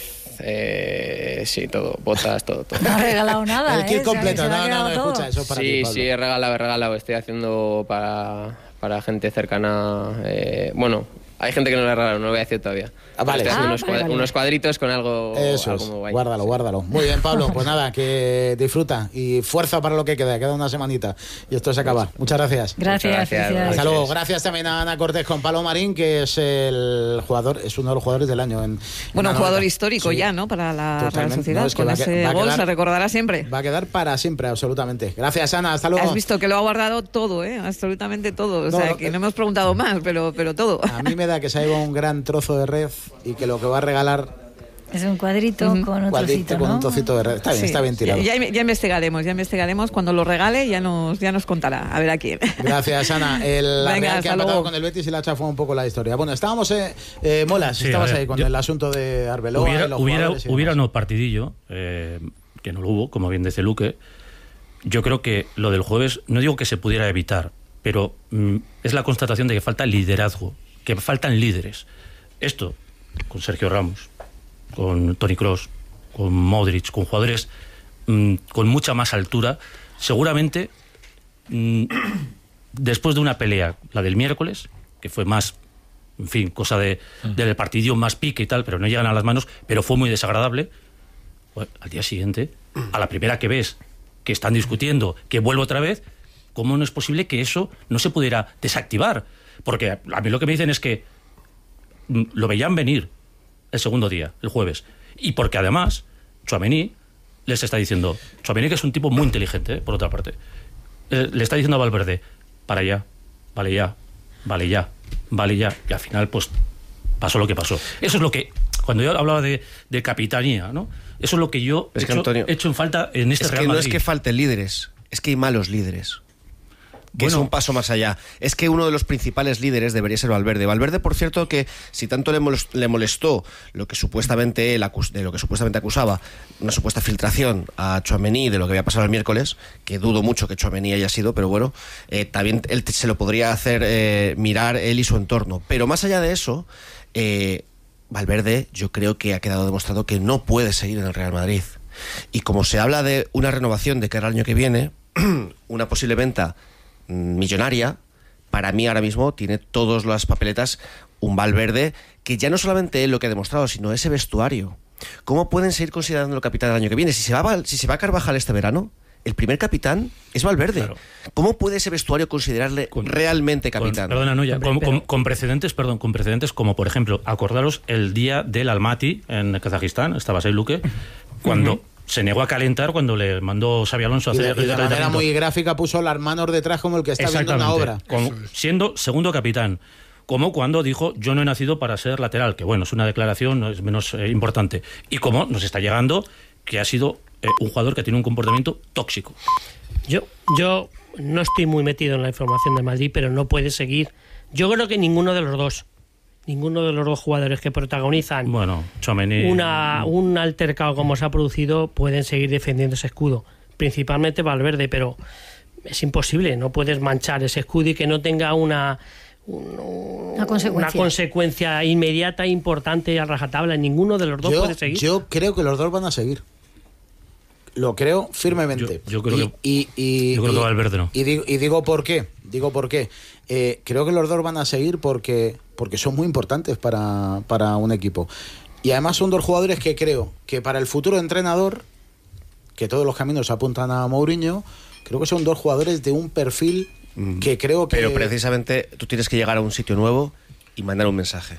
eh, sí, todo. Botas, todo, todo. No ha regalado nada, El kit ¿eh? completo. O sea, no, no, no, escucha, eso para sí, ti, Pablo. sí, he regalado, he regalado. Estoy haciendo para, para gente cercana. Eh, bueno, hay gente que no le he regalado, no lo voy a decir todavía. Ah, vale. Estoy haciendo Ah, unos, vale, cuad- vale. unos cuadritos con algo, Eso algo es. muy guay. Guárdalo, guárdalo. Muy bien, Pablo. Pues nada, que disfruta y fuerza para lo que queda. Queda una semanita y esto se acaba. Muchas gracias. Gracias, Muchas gracias. felicidades. Hasta luego. Gracias también a Ana Cortés con Pablo Marín, que es el jugador, es uno de los jugadores del año. En, Bueno, en un jugador Anoeta. histórico Sí. ya, ¿no? Para la Real Totalmente. Sociedad. No, es que Con va a que- ese va a gol quedar- se recordará siempre. Va a quedar para siempre, absolutamente. Gracias, Ana. Hasta luego. Has visto que lo ha guardado todo, ¿eh? Absolutamente todo. O No, sea, no, que eh, no hemos preguntado más, pero, pero todo. A mí me da que se ha llevado un gran trozo de red y que lo que va a regalar Es un cuadrito con otro cuadrito trocito, con ¿no? un trocito de red. Está bien, Sí. está bien tirado. Ya, ya investigaremos, ya investigaremos. Cuando lo regale ya nos, ya nos contará. A ver a quién. Gracias, Ana. El, la Venga, Real que ha hasta empatado luego. con el Betis y la ha chafado un poco la historia. Bueno, estábamos, eh, eh, Molas, Sí, estabas a ver, ahí con yo- el asunto de Arbeloa. Hubiera, y los hubiera, jugadores y hubiera demás. no partidillo, eh, que no lo hubo, como bien dice Luque. Yo creo que lo del jueves, no digo que se pudiera evitar, pero mm, es la constatación de que falta liderazgo, que faltan líderes. Esto, con Sergio Ramos, con Toni Kroos, con Modric, con jugadores mm, con mucha más altura, seguramente mm, después de una pelea, la del miércoles, que fue más, en fin, cosa de, del partido, más pique y tal, pero no llegan a las manos, pero fue muy desagradable. Pues, al día siguiente, a la primera que ves que están discutiendo, que vuelve otra vez, ¿cómo no es posible que eso no se pudiera desactivar? Porque a mí lo que me dicen es que mm, lo veían venir el segundo día, el jueves, y porque además Tchouaméni les está diciendo, Tchouaméni, que es un tipo muy inteligente, ¿eh? Por otra parte, eh, le está diciendo a Valverde, para allá, vale ya, vale ya, vale ya, y al final pues pasó lo que pasó. Eso es lo que, cuando yo hablaba de, de capitanía, ¿no? Eso es lo que yo he Es que, hecho, Antonio, he hecho en falta en este Es Real que no Madrid. es que falten líderes, es que hay malos líderes. Que Bueno. es un paso más allá. Es que uno de los principales líderes debería ser Valverde. Valverde, por cierto, que si tanto le molestó, le molestó lo que supuestamente él acus- de lo que supuestamente acusaba, una supuesta filtración a Tchouaméni de lo que había pasado el miércoles, que dudo mucho que Tchouaméni haya sido, pero bueno, eh, también él te- se lo podría hacer eh, mirar él y su entorno. Pero más allá de eso, eh, Valverde, yo creo que ha quedado demostrado que no puede seguir en el Real Madrid. Y como se habla de una renovación de cara al año que viene, una posible venta millonaria, para mí ahora mismo tiene todas las papeletas un Valverde que ya no solamente es lo que ha demostrado, sino ese vestuario. ¿Cómo pueden seguir considerando el capitán el año que viene? Si se va, Val- si se va a Carvajal este verano, el primer capitán es Valverde. ¿Cómo puede ese vestuario considerarle realmente capitán? Con, perdona, Nuya, con, con- con precedentes, perdón, con precedentes como, por ejemplo, acordaros el día del Almaty en Kazajistán, estabas ahí, Luque, cuando se negó a calentar cuando le mandó Xabi Alonso a Y de, hacer y de manera calentamiento. muy gráfica puso las manos detrás como el que está viendo una obra. Como- siendo segundo capitán. Como cuando dijo, yo no he nacido para ser lateral, que bueno, es una declaración, no es menos eh, importante. Y como nos está llegando que ha sido eh, un jugador que tiene un comportamiento tóxico. Yo, yo no estoy muy metido en la información de Madrid, pero no puede seguir. Yo creo que ninguno de los dos, ninguno de los dos jugadores que protagonizan Bueno, Tchouaméni... una, un altercado como se ha producido pueden seguir defendiendo ese escudo. Principalmente Valverde, pero es imposible. No puedes manchar ese escudo y que no tenga una... Una consecuencia. Una consecuencia inmediata, importante, a rajatabla. Ninguno de los dos yo, puede seguir. yo creo que los dos van a seguir. Lo creo firmemente. Yo- yo creo y, que- y- y- yo creo que y- Valverde no. Y digo, y digo por qué. Digo por qué. Eh, creo que los dos van a seguir porque, porque son muy importantes para, para un equipo. Y además son dos jugadores que creo que para el futuro entrenador, que todos los caminos apuntan a Mourinho, creo que son dos jugadores de un perfil que creo que... Pero precisamente tú tienes que llegar a un sitio nuevo y mandar un mensaje.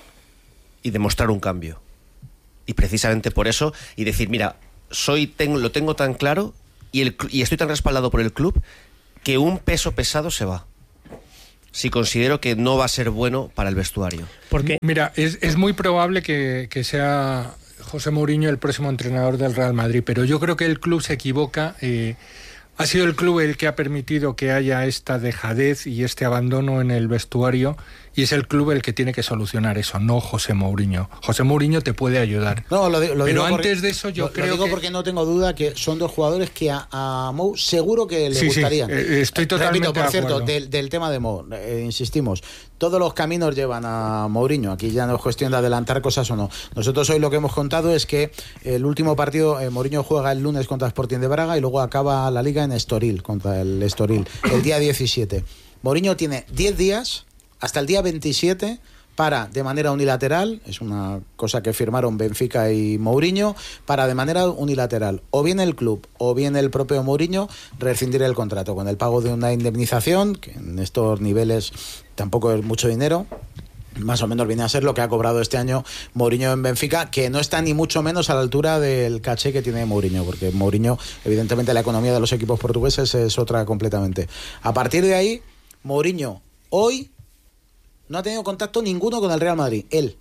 Y demostrar un cambio. Y precisamente por eso, y decir, mira, soy tengo, lo tengo tan claro y, el, cl- y estoy tan respaldado por el club que un peso pesado se va. si considero que no va a ser bueno para el vestuario. Porque mira, es, es muy probable que, que sea José Mourinho el próximo entrenador del Real Madrid, pero yo creo que el club se equivoca. Eh, ha sido el club el que ha permitido que haya esta dejadez y este abandono en el vestuario, y es el club el que tiene que solucionar eso, no José Mourinho. José Mourinho te puede ayudar. No, lo, digo, lo pero digo antes porque, de eso yo lo, creo lo digo que... porque no tengo duda que son dos jugadores que a, a Mou seguro que le sí, gustarían. Sí, eh, estoy totalmente Repito, por de cierto, acuerdo. del, del tema de Mou, eh, insistimos, todos los caminos llevan a Mourinho. Aquí ya no es cuestión de adelantar cosas o no. Nosotros hoy lo que hemos contado es que el último partido, eh, Mourinho juega el lunes contra Sporting de Braga y luego acaba la Liga en Estoril, contra el Estoril, el día diecisiete. Mourinho tiene diez días, hasta el día veintisiete, para, de manera unilateral, es una cosa que firmaron Benfica y Mourinho, para de manera unilateral, o bien el club o bien el propio Mourinho, rescindir el contrato con el pago de una indemnización, que en estos niveles tampoco es mucho dinero. Más o menos viene a ser lo que ha cobrado este año Mourinho en Benfica, que no está ni mucho menos a la altura del caché que tiene Mourinho, porque Mourinho, evidentemente, la economía de los equipos portugueses es otra completamente. A partir de ahí, Mourinho hoy no ha tenido contacto ninguno con el Real Madrid. Él.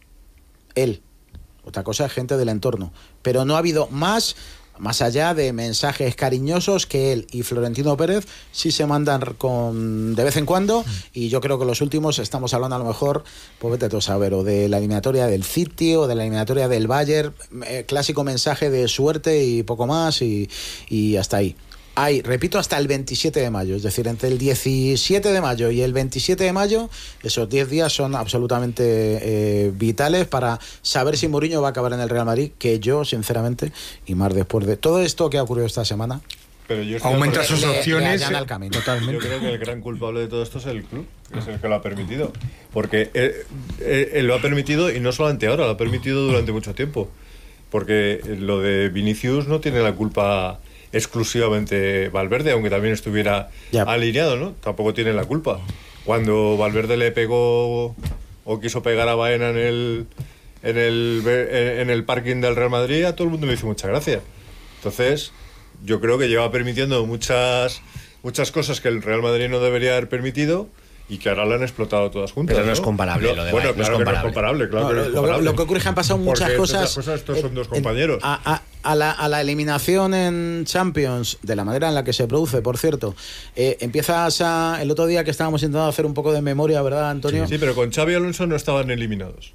Él. Otra cosa es gente del entorno. Pero no ha habido más, más allá de mensajes cariñosos, que él y Florentino Pérez sí se mandan con, de vez en cuando. Y yo creo que los últimos estamos hablando a lo mejor, pues vete tú a saber, o de la eliminatoria del City o de la eliminatoria del Bayern. Eh, clásico mensaje de suerte y poco más, y, y hasta ahí. Hay, repito, hasta el veintisiete de mayo, es decir, entre el diecisiete de mayo y el veintisiete de mayo, esos diez días son absolutamente eh, vitales para saber si Mourinho va a acabar en el Real Madrid, que yo, sinceramente, y más después de todo esto que ha ocurrido esta semana, pero yo estoy aumenta sus le, opciones. le el camino. Totalmente. Yo creo que el gran culpable de todo esto es el club, que es el que lo ha permitido, porque él, él, él lo ha permitido, y no solamente ahora, lo ha permitido durante mucho tiempo, porque lo de Vinicius no tiene la culpa exclusivamente Valverde, aunque también estuviera ya alineado, ¿no? Tampoco tiene la culpa. Cuando Valverde le pegó o quiso pegar a Baena en el en el en el parking del Real Madrid, a todo el mundo le hizo mucha gracia. Entonces, yo creo que lleva permitiendo muchas muchas cosas que el Real Madrid no debería haber permitido, y que ahora lo han explotado todas juntas. Pero no, ¿no? es comparable lo de Bueno, no claro es que no es comparable, claro No, que no es lo, comparable. lo que ocurre es que han pasado muchas Porque cosas. cosas estos son dos compañeros. A, a, a, la, a la eliminación en Champions, de la manera en la que se produce, por cierto, eh, empiezas a... El otro día que estábamos intentando hacer un poco de memoria, ¿verdad, Antonio? Sí, sí, pero con Xavi Alonso no estaban eliminados.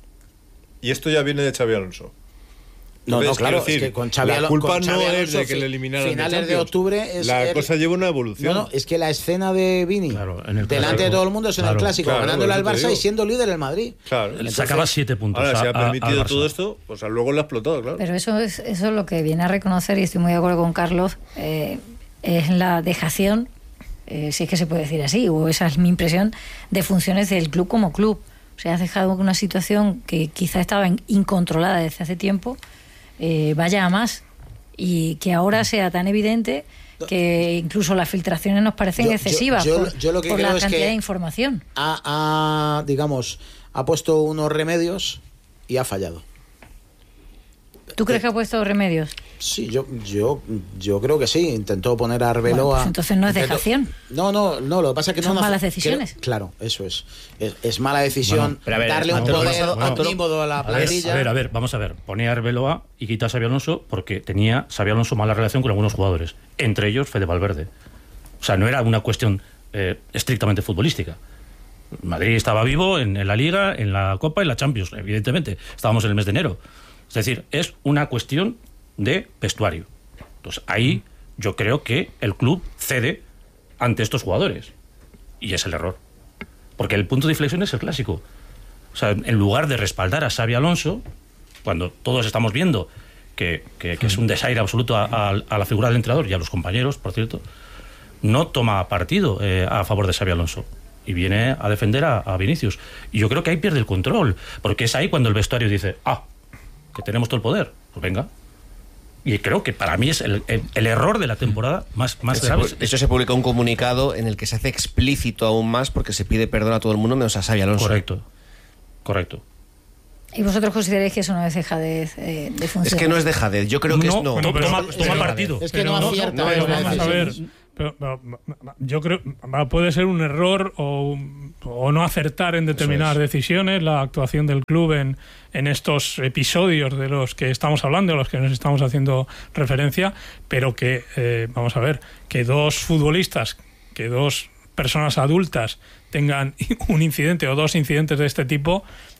Y esto ya viene de Xavi Alonso. No, Entonces, no, claro, decir, es que con Xavi la Alonso, culpa con Xavi no Alonso, es de que le eliminaran finales de, de, Champions. octubre es la el, cosa lleva una evolución. No, no, es que la escena de Vini, claro, en el delante clásico, de todo el mundo, es en claro, el clásico, claro, ganándole al Barça digo. y siendo líder el Madrid. Claro. Entonces, sacaba siete puntos. Ahora, a, se ha a, permitido todo esto, pues luego lo ha explotado, claro. Pero eso es, eso es lo que viene a reconocer, y estoy muy de acuerdo con Carlos, eh, es la dejación, eh, si es que se puede decir así, o esa es mi impresión, de funciones del club como club. O sea, has dejado una situación que quizá estaba incontrolada desde hace tiempo, eh, vaya a más, y que ahora sea tan evidente que incluso las filtraciones nos parecen yo, excesivas yo, yo, por, yo lo que por creo la es cantidad que de información. Ha, ha, digamos, ha puesto unos remedios y ha fallado. ¿Tú crees que ha puesto remedios? Sí, yo, yo, yo creo que sí. Intentó poner a Arbeloa. Bueno, pues entonces no es intentó, dejación. No, no, no. Lo que pasa es que son no malas hace, decisiones. Que, claro, eso es. Es, es mala decisión. Bueno, pero a ver, darle un Antonio, poder bueno, omnímodo a la A ver, plantilla. a ver, a ver, vamos a ver. Ponía a Arbeloa y quita a Xabi Alonso porque tenía Xabi Alonso mala relación con algunos jugadores, entre ellos Fede Valverde. O sea, no era una cuestión eh, estrictamente futbolística. Madrid estaba vivo en, en la Liga, en la Copa y en la Champions, evidentemente. Estábamos en el mes de enero. Es decir, es una cuestión de vestuario. Entonces, ahí yo creo que el club cede ante estos jugadores. Y es el error. Porque el punto de inflexión es el clásico. O sea, en lugar de respaldar a Xabi Alonso, cuando todos estamos viendo que, que, que es un desaire absoluto a, a, a la figura del entrenador y a los compañeros, por cierto, no toma partido eh, a favor de Xabi Alonso. Y viene a defender a, a Vinicius. Y yo creo que ahí pierde el control. Porque es ahí cuando el vestuario dice, ah, que tenemos todo el poder. Pues venga. Y creo que para mí es el, el, el error de la temporada más, más de grave. hecho, se publica un comunicado en el que se hace explícito aún más porque se pide perdón a todo el mundo menos a Xabi Alonso. Correcto, correcto. ¿Y vosotros consideráis que eso no es dejadez eh, de funcionar? Es que no es dejadez, yo creo que no, es no. Bueno, pero, toma, pero, toma pero, partido. Es que pero no no, acierta. no, pero no, vamos no, a ver, Pero, pero, yo creo puede ser un error o, o no acertar en determinadas decisiones la actuación del club en, en estos episodios de los que estamos hablando, a los que nos estamos haciendo referencia, pero que, eh, vamos a ver, que dos futbolistas, que dos personas adultas tengan un incidente o dos incidentes de este tipo.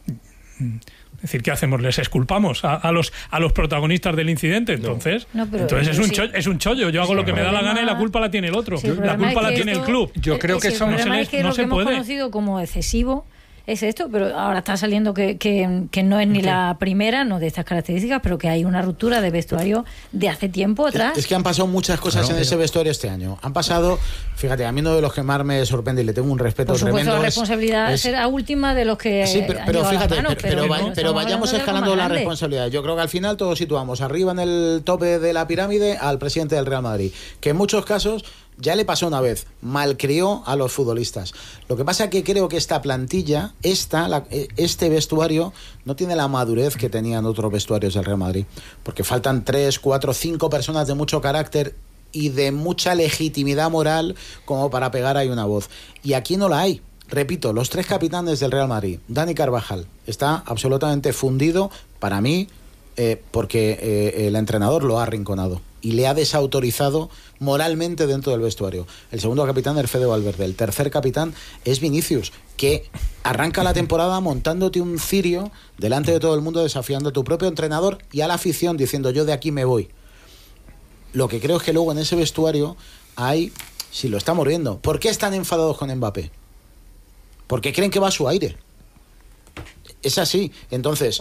Es decir, ¿qué hacemos? ¿Les exculpamos a, a los a los protagonistas del incidente? Entonces, no, pero, entonces es un, sí. chollo, es un chollo. Yo hago Sí, lo que me da la gana y la culpa la tiene el otro. Sí, el la culpa es la que tiene esto, el club. Yo creo que sí, eso no se, les, es que no lo se que puede. hemos conocido como excesivo es esto, pero ahora está saliendo que, que, que no es ni la primera, no de estas características, pero que hay una ruptura de vestuario de hace tiempo atrás. Es que han pasado muchas cosas claro, en ese vestuario este año. Han pasado, fíjate, a mí uno de los que más me sorprende y le tengo un respeto Por supuesto, tremendo. la responsabilidad es, será última de los que. Sí, pero, pero fíjate, manos, pero, pero, pero, pero, pero vayamos escalando la responsabilidad. Yo creo que al final todos situamos arriba en el tope de la pirámide al presidente del Real Madrid, que en muchos casos ya le pasó una vez, malcrió a los futbolistas. Lo que pasa es que creo que esta plantilla, esta, la, este vestuario, no tiene la madurez que tenían otros vestuarios del Real Madrid. Porque faltan tres, cuatro, cinco personas de mucho carácter y de mucha legitimidad moral como para pegar ahí una voz. Y aquí no la hay. Repito, los tres capitanes del Real Madrid. Dani Carvajal está absolutamente fundido, para mí, eh, porque eh, el entrenador lo ha arrinconado y le ha desautorizado moralmente dentro del vestuario. El segundo capitán es Fede Valverde. El tercer capitán es Vinicius, que arranca la temporada montándote un cirio delante de todo el mundo, desafiando a tu propio entrenador y a la afición, diciendo yo de aquí me voy. Lo que creo es que luego en ese vestuario hay, si lo estamos viendo, ¿por qué están enfadados con Mbappé? Porque creen que va a su aire. Es así. Entonces,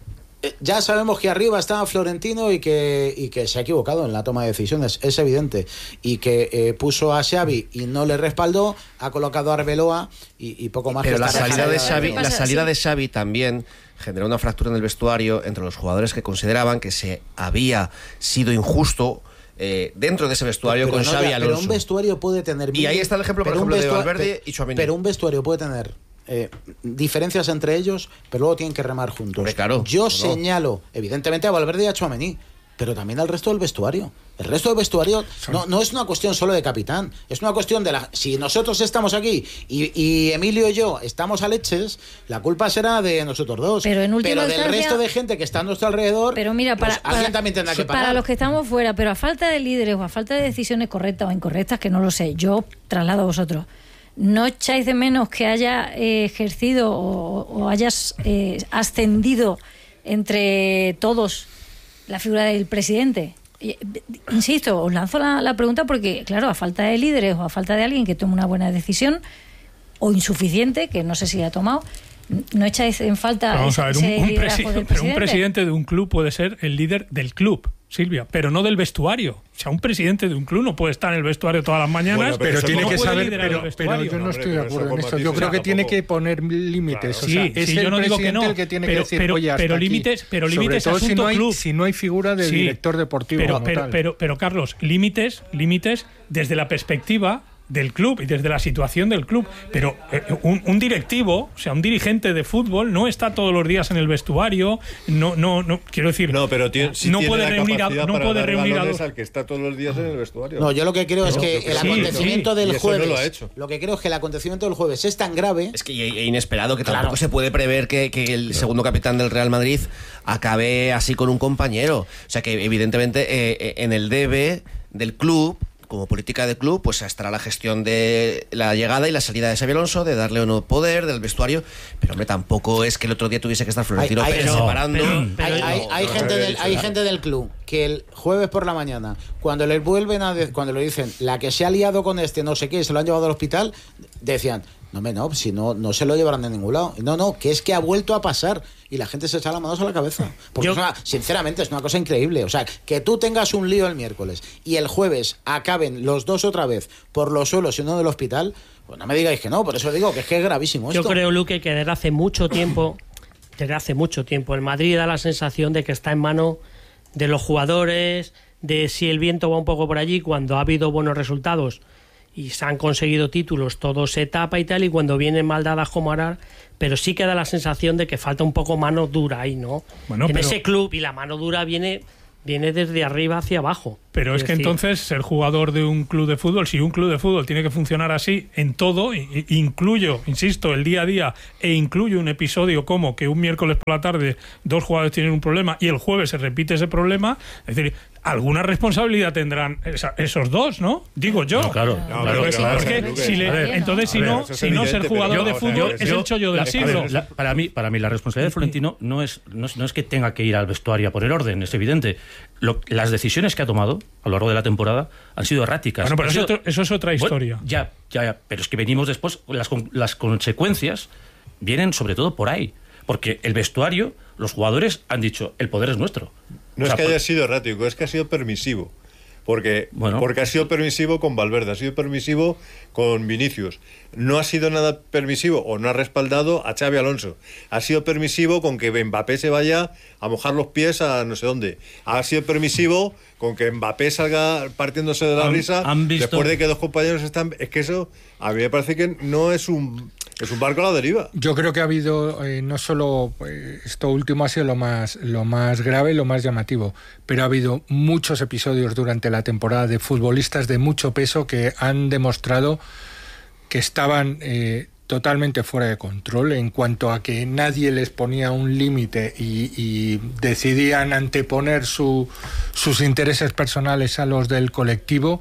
ya sabemos que arriba está Florentino y que, y que se ha equivocado en la toma de decisiones, es evidente. Y que eh, puso a Xavi y no le respaldó, ha colocado a Arbeloa y, y poco más. Pero que la está salida de dejando. Xavi, la salida de Xavi también generó una fractura en el vestuario entre los jugadores que consideraban que se había sido injusto eh, dentro de ese vestuario pero con no, Xavi ya, Alonso. Pero un vestuario puede tener... Y ahí está el ejemplo, por ejemplo, de Valverde y Tchouaméni. Pero un vestuario puede tener eh, diferencias entre ellos, pero luego tienen que remar juntos. Hombre, claro, Yo no, señalo, evidentemente, a Valverde y a Tchouaméni, pero también al resto del vestuario. El resto del vestuario no, no es una cuestión solo de capitán, es una cuestión de la... Si nosotros estamos aquí y, y Emilio y yo estamos a leches, la culpa será de nosotros dos. Pero, en última pero del instancia, resto de gente que está a nuestro alrededor, pero mira, para, pues alguien para, también tendrá sí, que pagar. para los que estamos fuera, pero a falta de líderes o a falta de decisiones correctas o incorrectas, que no lo sé, yo traslado a vosotros. ¿No echáis de menos que haya eh, ejercido o, o hayas eh, ascendido entre todos la figura del presidente? Insisto, os lanzo la, la pregunta porque, claro, a falta de líderes o a falta de alguien que tome una buena decisión o insuficiente, que no sé si ha tomado, ¿no echáis en falta Vamos a ver, un, ese un, liderazgo presi- del pero un presidente? presidente de un club puede ser el líder del club, Silvia, pero no del vestuario. O sea, un presidente de un club no puede estar en el vestuario todas las mañanas, Bueno, pero, pero tiene no que puede saber, liderar pero, el pero vestuario. yo no estoy No, de hombre, acuerdo en pero esto. eso Yo por creo que matices, tiene tampoco. que poner límites. Claro. O sea, Sí, es sí, el yo no digo que presidente no, el que tiene pero- que decir, pero- oye, hasta pero aquí. límites- pero Sobre límites todo si asunto no hay, club. si no hay figura de Sí, director deportivo pero, como pero, tal. pero, pero, Carlos, límites, límites desde la perspectiva del club y desde la situación del club, pero eh, un, un directivo, o sea, un dirigente de fútbol no está todos los días en el vestuario, no, no, no, quiero decir, No, pero tiene, sí no tiene puede la reunir a, capacidad no para puede dar reunir a balones dos. al que está todos los días en el vestuario. No, yo lo que creo es No, que yo el creo que acontecimiento sí, del y eso jueves, no lo ha hecho. lo que creo es que el acontecimiento del jueves es tan grave, Es que es inesperado que tampoco Claro. se puede prever que, que el segundo capitán del Real Madrid acabe así con un compañero. O sea que evidentemente eh, eh, en el debe del club, como política de club, pues estará la gestión de la llegada y la salida de Xabi Alonso, de darle o no poder del vestuario, pero hombre, tampoco es que el otro día tuviese que estar Florentino Hay- hay- Pérez pero- separando. hay, No, hay- hay no, gente no, del, no, hay no. gente del club que el jueves por la mañana, cuando les vuelven a de- cuando le dicen la que se ha liado con este no sé qué y se lo han llevado al hospital, decían no me no si no no se lo llevarán de ningún lado. No no que es que ha vuelto a pasar y la gente se echa las manos a la cabeza porque Yo- es una- sinceramente es una cosa increíble. O sea, que tú tengas un lío el miércoles y el jueves acaben los dos otra vez por los suelos y uno del hospital, pues no me digáis que no. Por eso digo que es que es gravísimo Yo esto. creo, Luque, que desde hace mucho tiempo, desde hace mucho tiempo, el Madrid da la sensación de que está en mano de los jugadores, de si el viento va un poco por allí, cuando ha habido buenos resultados y se han conseguido títulos, todo se tapa y tal, y cuando vienen mal dadas como ahora, pero sí que da la sensación de que falta un poco mano dura ahí, ¿no? Bueno, en pero- ese club, y la mano dura viene viene desde arriba hacia abajo. Pero es, es que decir, entonces ser jugador de un club de fútbol, si un club de fútbol tiene que funcionar así en todo, incluyo, insisto, el día a día, e incluyo un episodio como que un miércoles por la tarde dos jugadores tienen un problema y el jueves se repite ese problema, es decir, alguna responsabilidad tendrán esa, esos dos, ¿no? Digo yo. No, claro. No, claro, porque claro, si, claro, porque si le, ver, entonces, si ver, no, si no ser jugador yo, de fútbol yo, es yo, el chollo del la, siglo. Ver, la, para, mí, para mí, la responsabilidad de Florentino no es, no es, no es que tenga que ir al vestuario a poner orden, es evidente. Lo, las decisiones que ha tomado a lo largo de la temporada han sido erráticas. Bueno, pero eso, sido, otro, eso es otra historia. Bueno, ya, ya, ya, pero es que venimos después, las, las consecuencias vienen sobre todo por ahí. Porque el vestuario, los jugadores han dicho, el poder es nuestro. No o sea, es que por... haya sido errático, es que ha sido permisivo. Porque, bueno. porque ha sido permisivo con Valverde, ha sido permisivo con Vinicius. No ha sido nada permisivo o no ha respaldado a Xabi Alonso. Ha sido permisivo con que Mbappé se vaya a mojar los pies a no sé dónde. Ha sido permisivo con que Mbappé salga partiéndose de la ¿Han, risa han visto... después de que dos compañeros están... Es que eso a mí me parece que no es un... Es un barco a la deriva. Yo creo que ha habido, eh, no solo eh, esto último ha sido lo más, lo más grave, lo más llamativo, pero ha habido muchos episodios durante la temporada de futbolistas de mucho peso que han demostrado que estaban eh, totalmente fuera de control en cuanto a que nadie les ponía un límite y, y decidían anteponer su, sus intereses personales a los del colectivo.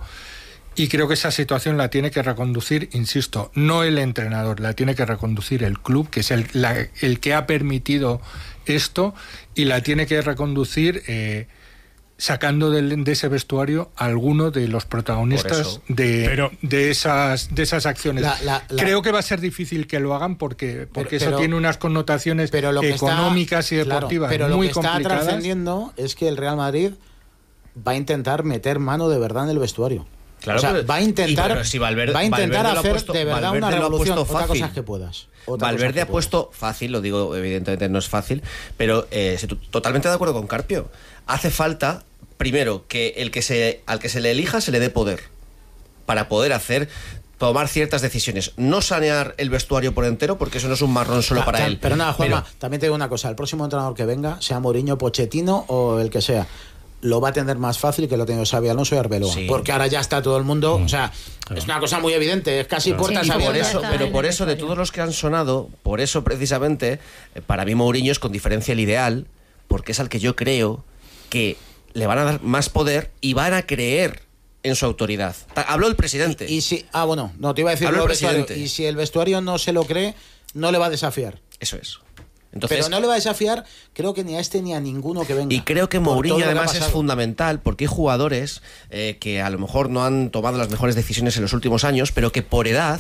Y creo que esa situación la tiene que reconducir, insisto, no el entrenador, la tiene que reconducir el club, que es el, la, el que ha permitido esto, y la tiene que reconducir eh, sacando de, de ese vestuario a alguno de los protagonistas de, pero, de, esas, de esas acciones. La, la, la, creo que va a ser difícil que lo hagan porque, porque pero, eso tiene unas connotaciones pero lo que económicas está, y deportivas claro, pero muy complicadas. Pero lo que está trascendiendo es que el Real Madrid va a intentar meter mano de verdad en el vestuario. Claro, o sea, pero, va a intentar, y, si Valverde, va a intentar Valverde hacer puesto, de verdad Valverde una revolución. Otra cosa es que puedas. Otra Valverde que ha puesto puedas. fácil, lo digo, evidentemente no es fácil, pero eh, totalmente de acuerdo con Carpio. Hace falta, primero, que el que se al que se le elija se le dé poder para poder hacer tomar ciertas decisiones, no sanear el vestuario por entero, porque eso no es un marrón solo Ta, para ta, él. Pero nada, Juanma, pero, también te digo una cosa, el próximo entrenador que venga, sea Mourinho, Pochettino o el que sea, lo va a tener más fácil que lo tenga Xabi Alonso y Arbeloa, sí. Porque ahora ya está todo el mundo, o sea, claro. Es una cosa muy evidente, es casi claro. puertas sí, abiertas. Por eso, pero por eso, de todos los que han sonado, por eso precisamente, para mí Mourinho es con diferencia el ideal, porque es al que yo creo que le van a dar más poder y van a creer en su autoridad. Habló el presidente. Y, y si, ah, bueno, no, te iba a decir Habló el vestuario, y si el vestuario no se lo cree, no le va a desafiar. Eso es. Entonces, pero no le va a desafiar, creo que ni a este ni a ninguno que venga. Y creo que Mourinho además es fundamental porque hay jugadores eh, que a lo mejor no han tomado las mejores decisiones en los últimos años, pero que por edad,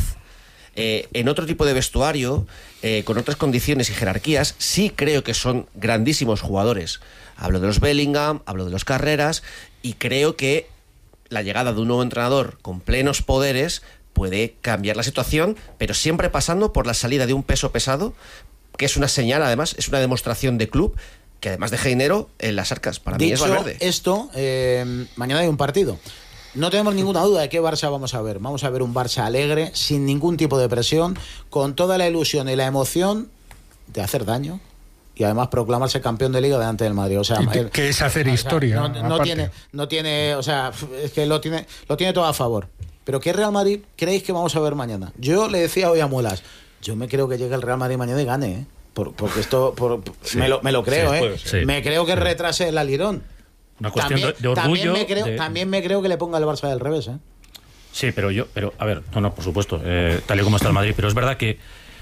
eh, en otro tipo de vestuario, eh, con otras condiciones y jerarquías, sí creo que son grandísimos jugadores. Hablo de los Bellingham, hablo de los Carreras, y creo que la llegada de un nuevo entrenador con plenos poderes puede cambiar la situación, pero siempre pasando por la salida de un peso pesado, que es una señal, además, es una demostración de club, que además deja dinero en las arcas. Para mí es Valverde. Dicho esto, eh, mañana hay un partido. No tenemos ninguna duda de qué Barça vamos a ver. Vamos a ver un Barça alegre, sin ningún tipo de presión, con toda la ilusión y la emoción de hacer daño y además proclamarse campeón de Liga delante del Madrid. O sea, el, que es hacer historia. O sea, no, no tiene, no tiene, o sea, es que lo tiene, lo tiene todo a favor. Pero ¿qué Real Madrid creéis que vamos a ver mañana? Yo le decía hoy a Muelas, yo me creo que llegue el Real Madrid mañana y gane, ¿eh? Por, porque esto, por, sí, me, lo, me lo creo, sí, ¿eh? Sí, me creo que sí. retrase el alirón. Una cuestión también, de, de orgullo. También me, creo, de... también me creo que le ponga el Barça del revés, ¿eh? Sí, pero yo, pero a ver, no, no, por supuesto, eh, tal y como está el Madrid, pero es verdad que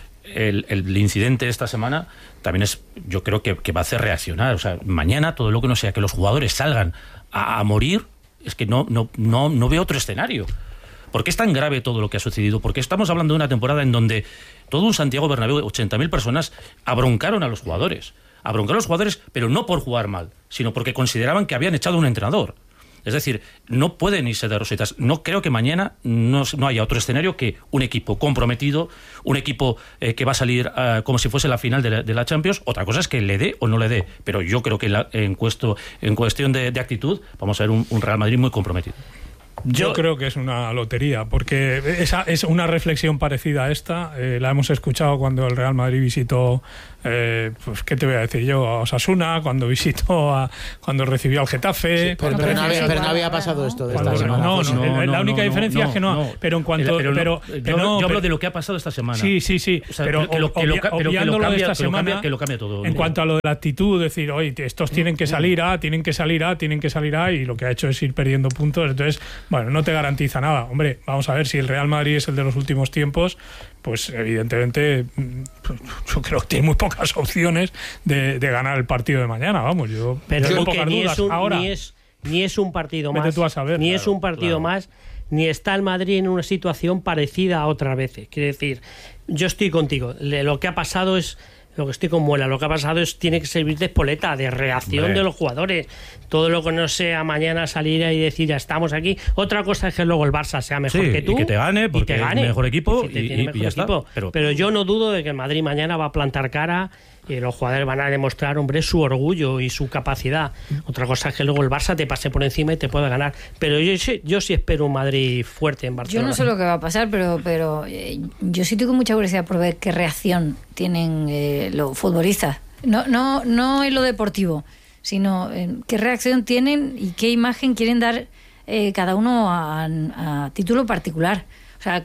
el, el incidente esta semana también es, yo creo que, que va a hacer reaccionar. O sea, mañana todo lo que no sea que los jugadores salgan a, a morir, es que no, no, no, no veo otro escenario. ¿Por qué es tan grave todo lo que ha sucedido? Porque estamos hablando de una temporada en donde todo un Santiago Bernabéu, ochenta mil personas, abroncaron a los jugadores. Abroncaron a los jugadores, pero no por jugar mal, sino porque consideraban que habían echado a un entrenador. Es decir, no pueden irse de rosetas. No creo que mañana no, no haya otro escenario que un equipo comprometido, un equipo eh, que va a salir uh, como si fuese la final de la, de la Champions. Otra cosa es que le dé o no le dé. Pero yo creo que la, en, cuesto, en cuestión de, de actitud vamos a ver un, un Real Madrid muy comprometido. Yo, Yo creo que es una lotería, porque esa es una reflexión parecida a esta. Eh, la hemos escuchado cuando el Real Madrid visitó eh, pues qué te voy a decir yo, a Osasuna, cuando visitó a, cuando recibió al Getafe. Sí, pero, pero, no había, pero no había pasado esto de esta semana. No, no, no, la única no, diferencia no, es que no, no, pero en cuanto pero, pero, pero, pero yo, no, yo hablo de lo que ha pasado esta semana. Sí, sí, sí, o sea, pero que lo, que lo, obvia, pero que lo cambia, de esta semana, que lo cambia, que lo cambia todo. En cuanto a lo de la actitud, decir, oye, estos tienen que salir A, tienen que salir A, tienen que salir A, y lo que ha hecho es ir perdiendo puntos, entonces, bueno, no te garantiza nada. Hombre, vamos a ver, si el Real Madrid es el de los últimos tiempos, pues evidentemente yo creo que tiene muy pocas opciones de, de ganar el partido de mañana, vamos, yo pero tengo que pocas ni dudas. Es un, Ahora, ni es ni es un partido más, tú a saber, ni claro, es un partido claro. más, ni está el Madrid en una situación parecida a otras veces. Quiere decir, yo estoy contigo, lo que ha pasado es lo que estoy con Muela, lo que ha pasado es tiene que servir de espoleta, de reacción Hombre. de los jugadores. Todo lo que no sea mañana salir y decir ya estamos aquí. Otra cosa es que luego el Barça sea mejor sí, que tú y que te gane, porque y te gane, es mejor equipo y, y, y, mejor y ya equipo. está. Pero, pero yo no dudo de que el Madrid mañana va a plantar cara y los jugadores van a demostrar, hombre, su orgullo y su capacidad. Otra cosa es que luego el Barça te pase por encima y te pueda ganar. Pero yo, yo sí espero un Madrid fuerte en Barcelona. Yo no sé lo que va a pasar, pero, pero eh, yo sí tengo mucha curiosidad por ver qué reacción tienen eh, los futbolistas. No, no, no en lo deportivo, sino en qué reacción tienen y qué imagen quieren dar eh, cada uno a, a título particular. O sea,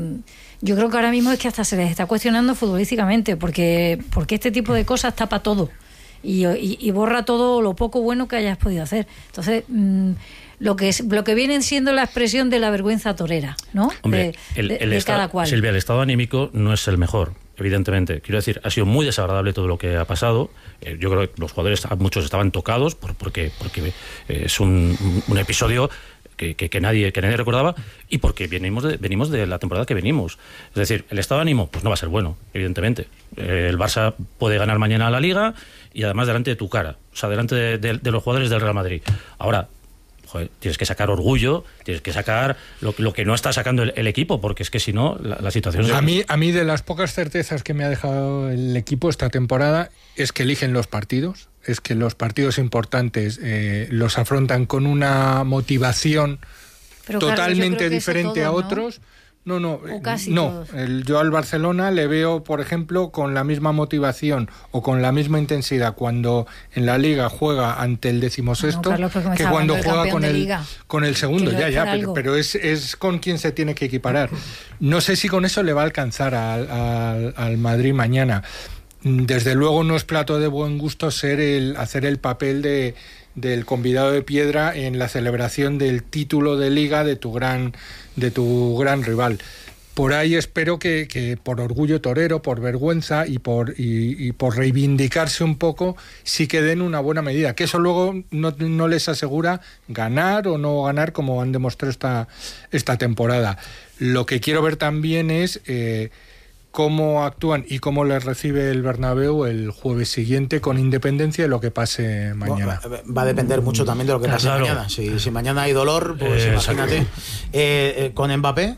yo creo que ahora mismo es que hasta se les está cuestionando futbolísticamente, porque, porque este tipo de cosas tapa todo y, y, y borra todo lo poco bueno que hayas podido hacer. Entonces, mmm, lo que es, lo que viene siendo la expresión de la vergüenza torera, ¿no? Hombre, de, el, de, el de estado, cada cual. Silvia, el estado anímico no es el mejor, evidentemente. Quiero decir, ha sido muy desagradable todo lo que ha pasado. Eh, yo creo que los jugadores, muchos estaban tocados por, porque, porque es un, un episodio que, que, que, nadie, que nadie recordaba, y porque venimos de, venimos de la temporada que venimos. Es decir, el estado de ánimo pues no va a ser bueno, evidentemente. Eh, el Barça puede ganar mañana la Liga y además delante de tu cara, o sea, delante de, de, de los jugadores del Real Madrid. Ahora, joder, tienes que sacar orgullo, tienes que sacar lo, lo que no está sacando el, el equipo, porque es que si no, la, la situación... A es... mí, a mí de las pocas certezas que me ha dejado el equipo esta temporada es que eligen los partidos, es que los partidos importantes eh, los afrontan con una motivación Pero, totalmente Carlos, diferente todo, a otros. ¿no? No, no, no. El, yo al Barcelona le veo, por ejemplo, con la misma motivación o con la misma intensidad cuando en la Liga juega ante el decimosexto, no, Carlos, que cuando juega con el, con el segundo. Ya, ya, pero, pero es, es con quien se tiene que equiparar. No sé si con eso le va a alcanzar al, al, al Madrid mañana. Desde luego no es plato de buen gusto ser el, hacer el papel de del convidado de piedra en la celebración del título de Liga de tu gran de tu gran rival. Por ahí espero que, que por orgullo torero, por vergüenza y por y, y por reivindicarse un poco, sí que den una buena medida. Que eso luego no, no les asegura ganar o no ganar como han demostrado esta, esta temporada. Lo que quiero ver también es eh, cómo actúan y cómo les recibe el Bernabéu el jueves siguiente, con independencia de lo que pase mañana. Va a depender mucho también de lo que pase claro. mañana. Si, si mañana hay dolor, pues eh, imagínate. Eh, eh, ¿Con Mbappé?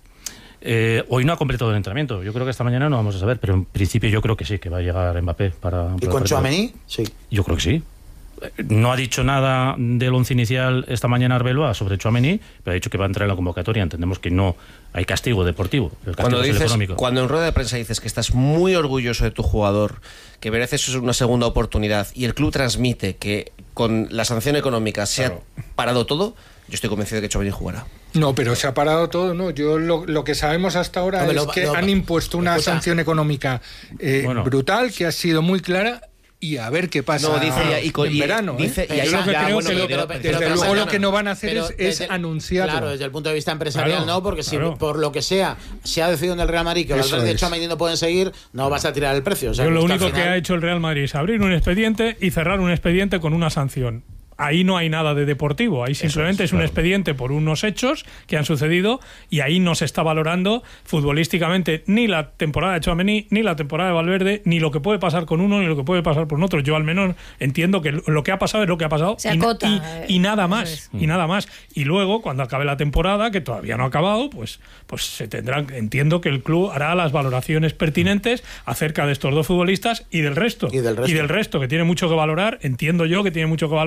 Eh, hoy no ha completado el entrenamiento. Yo creo que esta mañana no vamos a saber, pero en principio yo creo que sí, que va a llegar Mbappé para... ¿Y con Tchouaméni? Sí. Yo creo que sí. No ha dicho nada del once inicial esta mañana Arbeloa sobre Tchouaméni, pero ha dicho que va a entrar en la convocatoria. Entendemos que no hay castigo deportivo. El castigo cuando, es el dices, económico. Cuando en rueda de prensa dices que estás muy orgulloso de tu jugador, que mereces una segunda oportunidad, y el club transmite que con la sanción económica se claro. ha parado todo, yo estoy convencido de que Tchouaméni jugará. No, pero se ha parado todo, ¿no? Yo lo, lo que sabemos hasta ahora no, es lo, que lo, han impuesto una escucha. sanción económica eh, bueno. brutal, que ha sido muy clara. Y a ver qué pasa no, dice, ya, y con, en y, verano. Dice, ¿eh? y Yo lo que ya, creo bueno, que lo, pero, desde pero, luego pero, lo que no van a hacer pero, es, es anunciarlo. Claro, desde el punto de vista empresarial claro, no, porque si claro. por lo que sea se ha decidido en el Real Madrid que los Valverde y Tchouaméni no pueden seguir, no vas a tirar el precio. O sea, Yo lo único final... que ha hecho el Real Madrid es abrir un expediente y cerrar un expediente con una sanción. Ahí no hay nada de deportivo, ahí simplemente es, es un claro. expediente por unos hechos que han sucedido y ahí no se está valorando futbolísticamente ni la temporada de Tchouaméni, ni la temporada de Valverde, ni lo que puede pasar con uno, ni lo que puede pasar con otro. Yo al menos entiendo que lo que ha pasado es lo que ha pasado se y, acota, y, eh, y nada más, es. y nada más. Y luego, cuando acabe la temporada, que todavía no ha acabado, pues, pues se tendrán, entiendo que el club hará las valoraciones pertinentes acerca de estos dos futbolistas y del resto. Y del resto, y del resto que tiene mucho que valorar, entiendo yo que tiene mucho que valorar.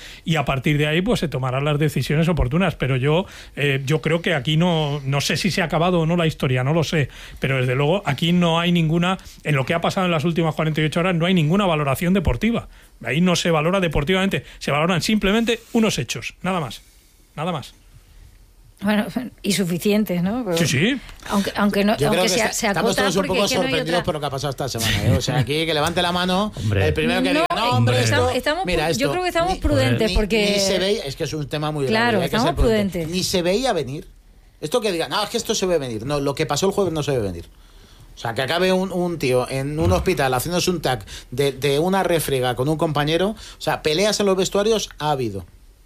y a partir de ahí pues se tomarán las decisiones oportunas. Pero yo, eh, yo creo que aquí no, no sé si se ha acabado o no la historia, no lo sé, pero desde luego aquí no hay ninguna, en lo que ha pasado en las últimas cuarenta y ocho horas, no hay ninguna valoración deportiva. Ahí no se valora deportivamente, se valoran simplemente unos hechos, nada más, nada más. Bueno, y suficientes, ¿no? Pero, sí, sí. Aunque, aunque, no, Yo aunque creo que se, está, se estamos acota todos un porque poco es que no hay sorprendidos otra... por lo que ha pasado esta semana, ¿eh? O sea, aquí que levante la mano Hombre. el primero que No, diga, no, hombre, estamos, esto, estamos, mira, esto, yo creo que estamos ni, prudentes ni, porque... Ni se veía, es que es un tema muy grave. Claro, hay que estamos ser prudente. prudentes. Ni se veía venir. Esto que diga, no, es que esto se ve venir. No, lo que pasó el jueves no se ve venir. O sea, que acabe un, un tío en un hospital haciéndose un tag de, de una refriega con un compañero. O sea, peleas en los vestuarios ha habido.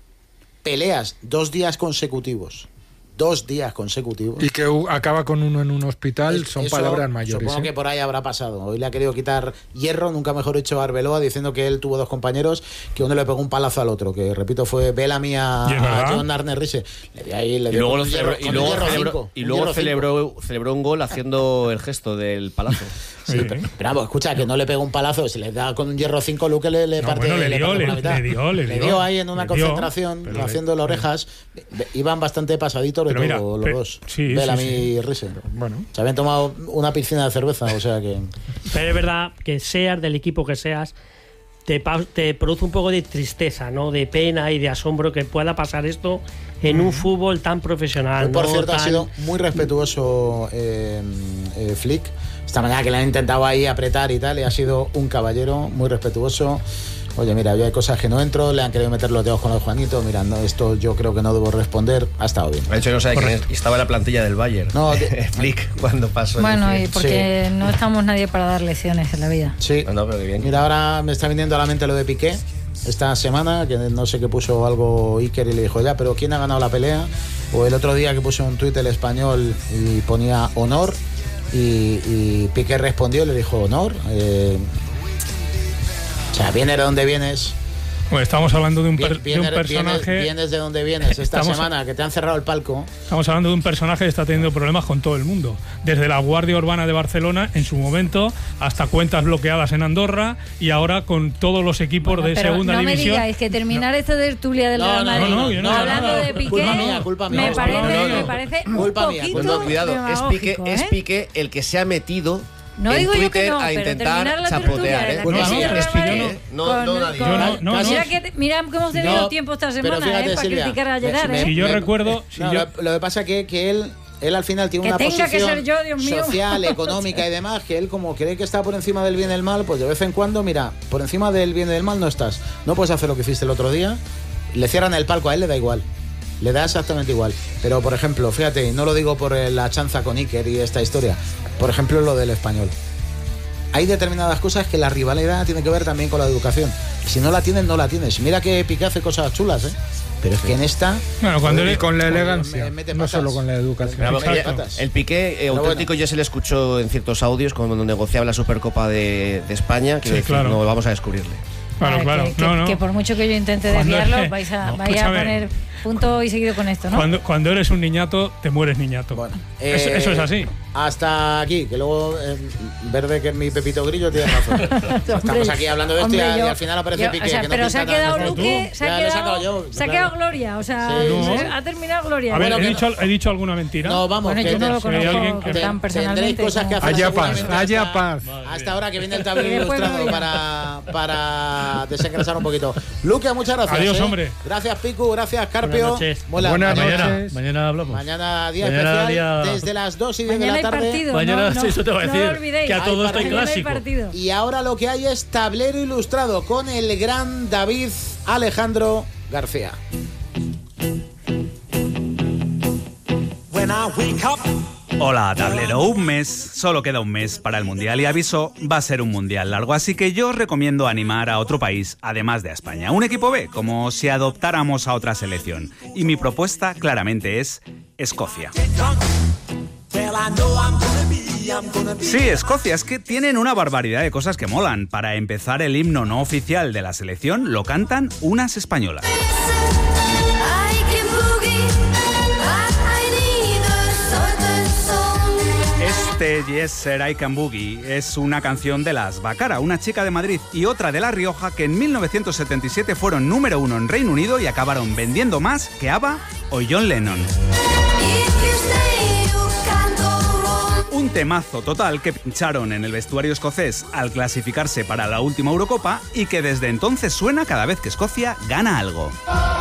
Peleas dos días consecutivos. Dos días consecutivos. Y que uh, acaba con uno en un hospital, son Eso, palabras mayores. Supongo ¿eh? que por ahí habrá pasado. Hoy le ha querido quitar hierro, nunca mejor hecho, a Arbeloa, diciendo que él tuvo dos compañeros, que uno le pegó un palazo al otro, que repito fue Bellamy a, a John Arne Riise. Le dio ahí, le y dio luego, lo un celebró, hierro- y con luego, un hierro celebró, cinco, y un luego hierro celebró, celebró un gol haciendo el gesto del palazo. Sí, pero, pero vamos, escucha, que no le pegó un palazo, si le da con un hierro cinco, Luque le, le No, parte, bueno, le dio, parte por le- la mitad. le dio, le dio. ahí en una Le dio, concentración, pero haciendo las orejas. Iban bastante pasaditos de Pero mira, todo, los pe- dos. sí, Bellamy sí, sí. y Riise. Bueno. Se habían tomado una piscina de cerveza, o sea que... Pero es verdad que seas del equipo que seas, te, pa- te produce un poco de tristeza, ¿no? De pena y de asombro que pueda pasar esto en un fútbol tan profesional. Hoy, por ¿no? cierto, Tan- ha sido muy respetuoso eh, eh, Flick. Esta mañana que le han intentado ahí apretar y tal, y ha sido un caballero muy respetuoso. Oye, mira, yo hay cosas que no entro, le han querido meter los dedos con el Juanito. Mira, no, esto yo creo que no debo responder. Ha estado bien. De hecho, no sabe quién es, y estaba en la plantilla del Bayern. No, de- Flick, cuando pasó. el Bueno, y incidente. porque no estamos nadie para dar lecciones en la vida. Sí. No, pero qué bien. Mira, ahora me está viniendo a la mente lo de Piqué. Esta semana, que no sé qué puso algo Iker y le dijo, ya, pero ¿quién ha ganado la pelea? O el otro día que puso un tuit el español y ponía honor. Y, y Piqué respondió y le dijo, honor. Eh, o sea, vienes de donde vienes. Bueno, estamos hablando de un, per- Vienes, de un personaje. vienes, vienes de donde vienes esta Estamos- semana, que te han cerrado el palco. Estamos hablando de un personaje que está teniendo problemas con todo el mundo. Desde la Guardia Urbana de Barcelona, en su momento, hasta cuentas bloqueadas en Andorra y ahora con todos los equipos de Pero segunda no me división. digáis que terminar esta tertulia del No, Real no, Madrid no, no, yo no, hablando no, no. de Piqué, Culpa mía, culpa mía. me No, parece, no, no, no. me parece Culpa un mía, poquito culpa- Bueno, cuidado, es Piqué, demagógico, es ¿eh? Piqué el que se ha metido No en digo yo que Twitter no, a pero intentar terminar la chapotear. tertulia ¿eh? de Culpa la mía, Real es que yo Madrid no- con- no nadie. con- Yo no- no, mira, no. que, mira que hemos tenido No, tiempo esta pero semana fíjate, eh, para Silvia, criticar a me- Gerard. me- ¿eh? Si yo me- recuerdo. si No, yo- lo, lo que pasa que que él él al final tiene Que una tenga que posición ser yo, Dios mío. social, económica y demás, que él como cree que está por encima del bien y del mal, pues de vez en cuando, mira, por encima del bien y del mal no estás. No puedes hacer lo que hiciste el otro día. Le cierran el palco, a él le da igual. Le da exactamente igual. Pero, por ejemplo, fíjate, y no lo digo por la chanza con Iker y esta historia, por ejemplo, lo del español. Hay determinadas cosas que la rivalidad tiene que ver también con la educación. Si no la tienes, no la tienes. Mira que Piqué hace cosas chulas, ¿eh? Pero es que en esta... Bueno, cuando Y él- con la Joder, elegancia, me- mete no patas. solo con la educación. Pero, Exacto. eh, Patas. el Piqué eh, Pero auténtico bueno. ya se le escuchó en ciertos audios cuando negociaba la Supercopa de, de España. Quiero Sí, decir, claro. no vamos a descubrirle. Claro, Ah, claro. que, que- no, no. que por mucho que yo intente Cuando desviarlo, eres- vais a, no, vais a escúchame. poner punto y seguido con esto, ¿no? Cuando, cuando eres un niñato, te mueres niñato. Bueno, eso, eh, eso es así. Hasta aquí, que luego eh, Verde, que es mi Pepito Grillo, tiene razón. Estamos Hombre, aquí hablando de esto y, hombre, a- y yo- al final aparece yo- Piqué. o sea, que no pero se ha pinta quedado nada. Luque, se Ya ha le he quedado, sacado yo, se ha claro. quedado Gloria, o sea, Sí, se- sí. ha terminado Gloria. A ver, bueno, ¿he que dicho, ¿he dicho alguna mentira? No, vamos, Bueno, que yo no te- lo si hay alguien conozco que- tan Tendréis personalmente. cosas que como- hacer Haya paz, seguramente haya hasta- paz. Hasta ahora que viene el tablero Y después ilustrado Gloria. para, para desengrasar un poquito. Luque, muchas gracias. Adiós, ¿eh? hombre. Gracias, Picu, gracias, Carpio. Buenas noches. Mola. Buenas mañana, noches. Mañana hablamos. mañana día Mañana especial, día- desde las dos y diez Mañana de hay la tarde. partido. Mañana, no, sí, eso te voy a no decir, lo olvidéis. que a todo Hay está en partido, Mañana hay clásico. partido. Y ahora lo que hay es tablero ilustrado con el gran David Alejandro García. Hola, tablero. Un mes, solo queda un mes para el Mundial y aviso, va a ser un Mundial largo, así que yo os recomiendo animar a otro país, además de a España. Un equipo B, como si adoptáramos a otra selección. Y mi propuesta claramente es Escocia. Sí, Escocia, es que tienen una barbaridad de cosas que molan. Para empezar, el himno no oficial de la selección lo cantan unas españolas. Es Este Yes Sir I Can Boogie es una canción de las Bacara, una chica de Madrid y otra de La Rioja que en mil novecientos setenta y siete fueron número uno en Reino Unido y acabaron vendiendo más que ABBA o John Lennon. Un temazo total que pincharon en el vestuario escocés al clasificarse para la última Eurocopa y que desde entonces suena cada vez que Escocia gana algo.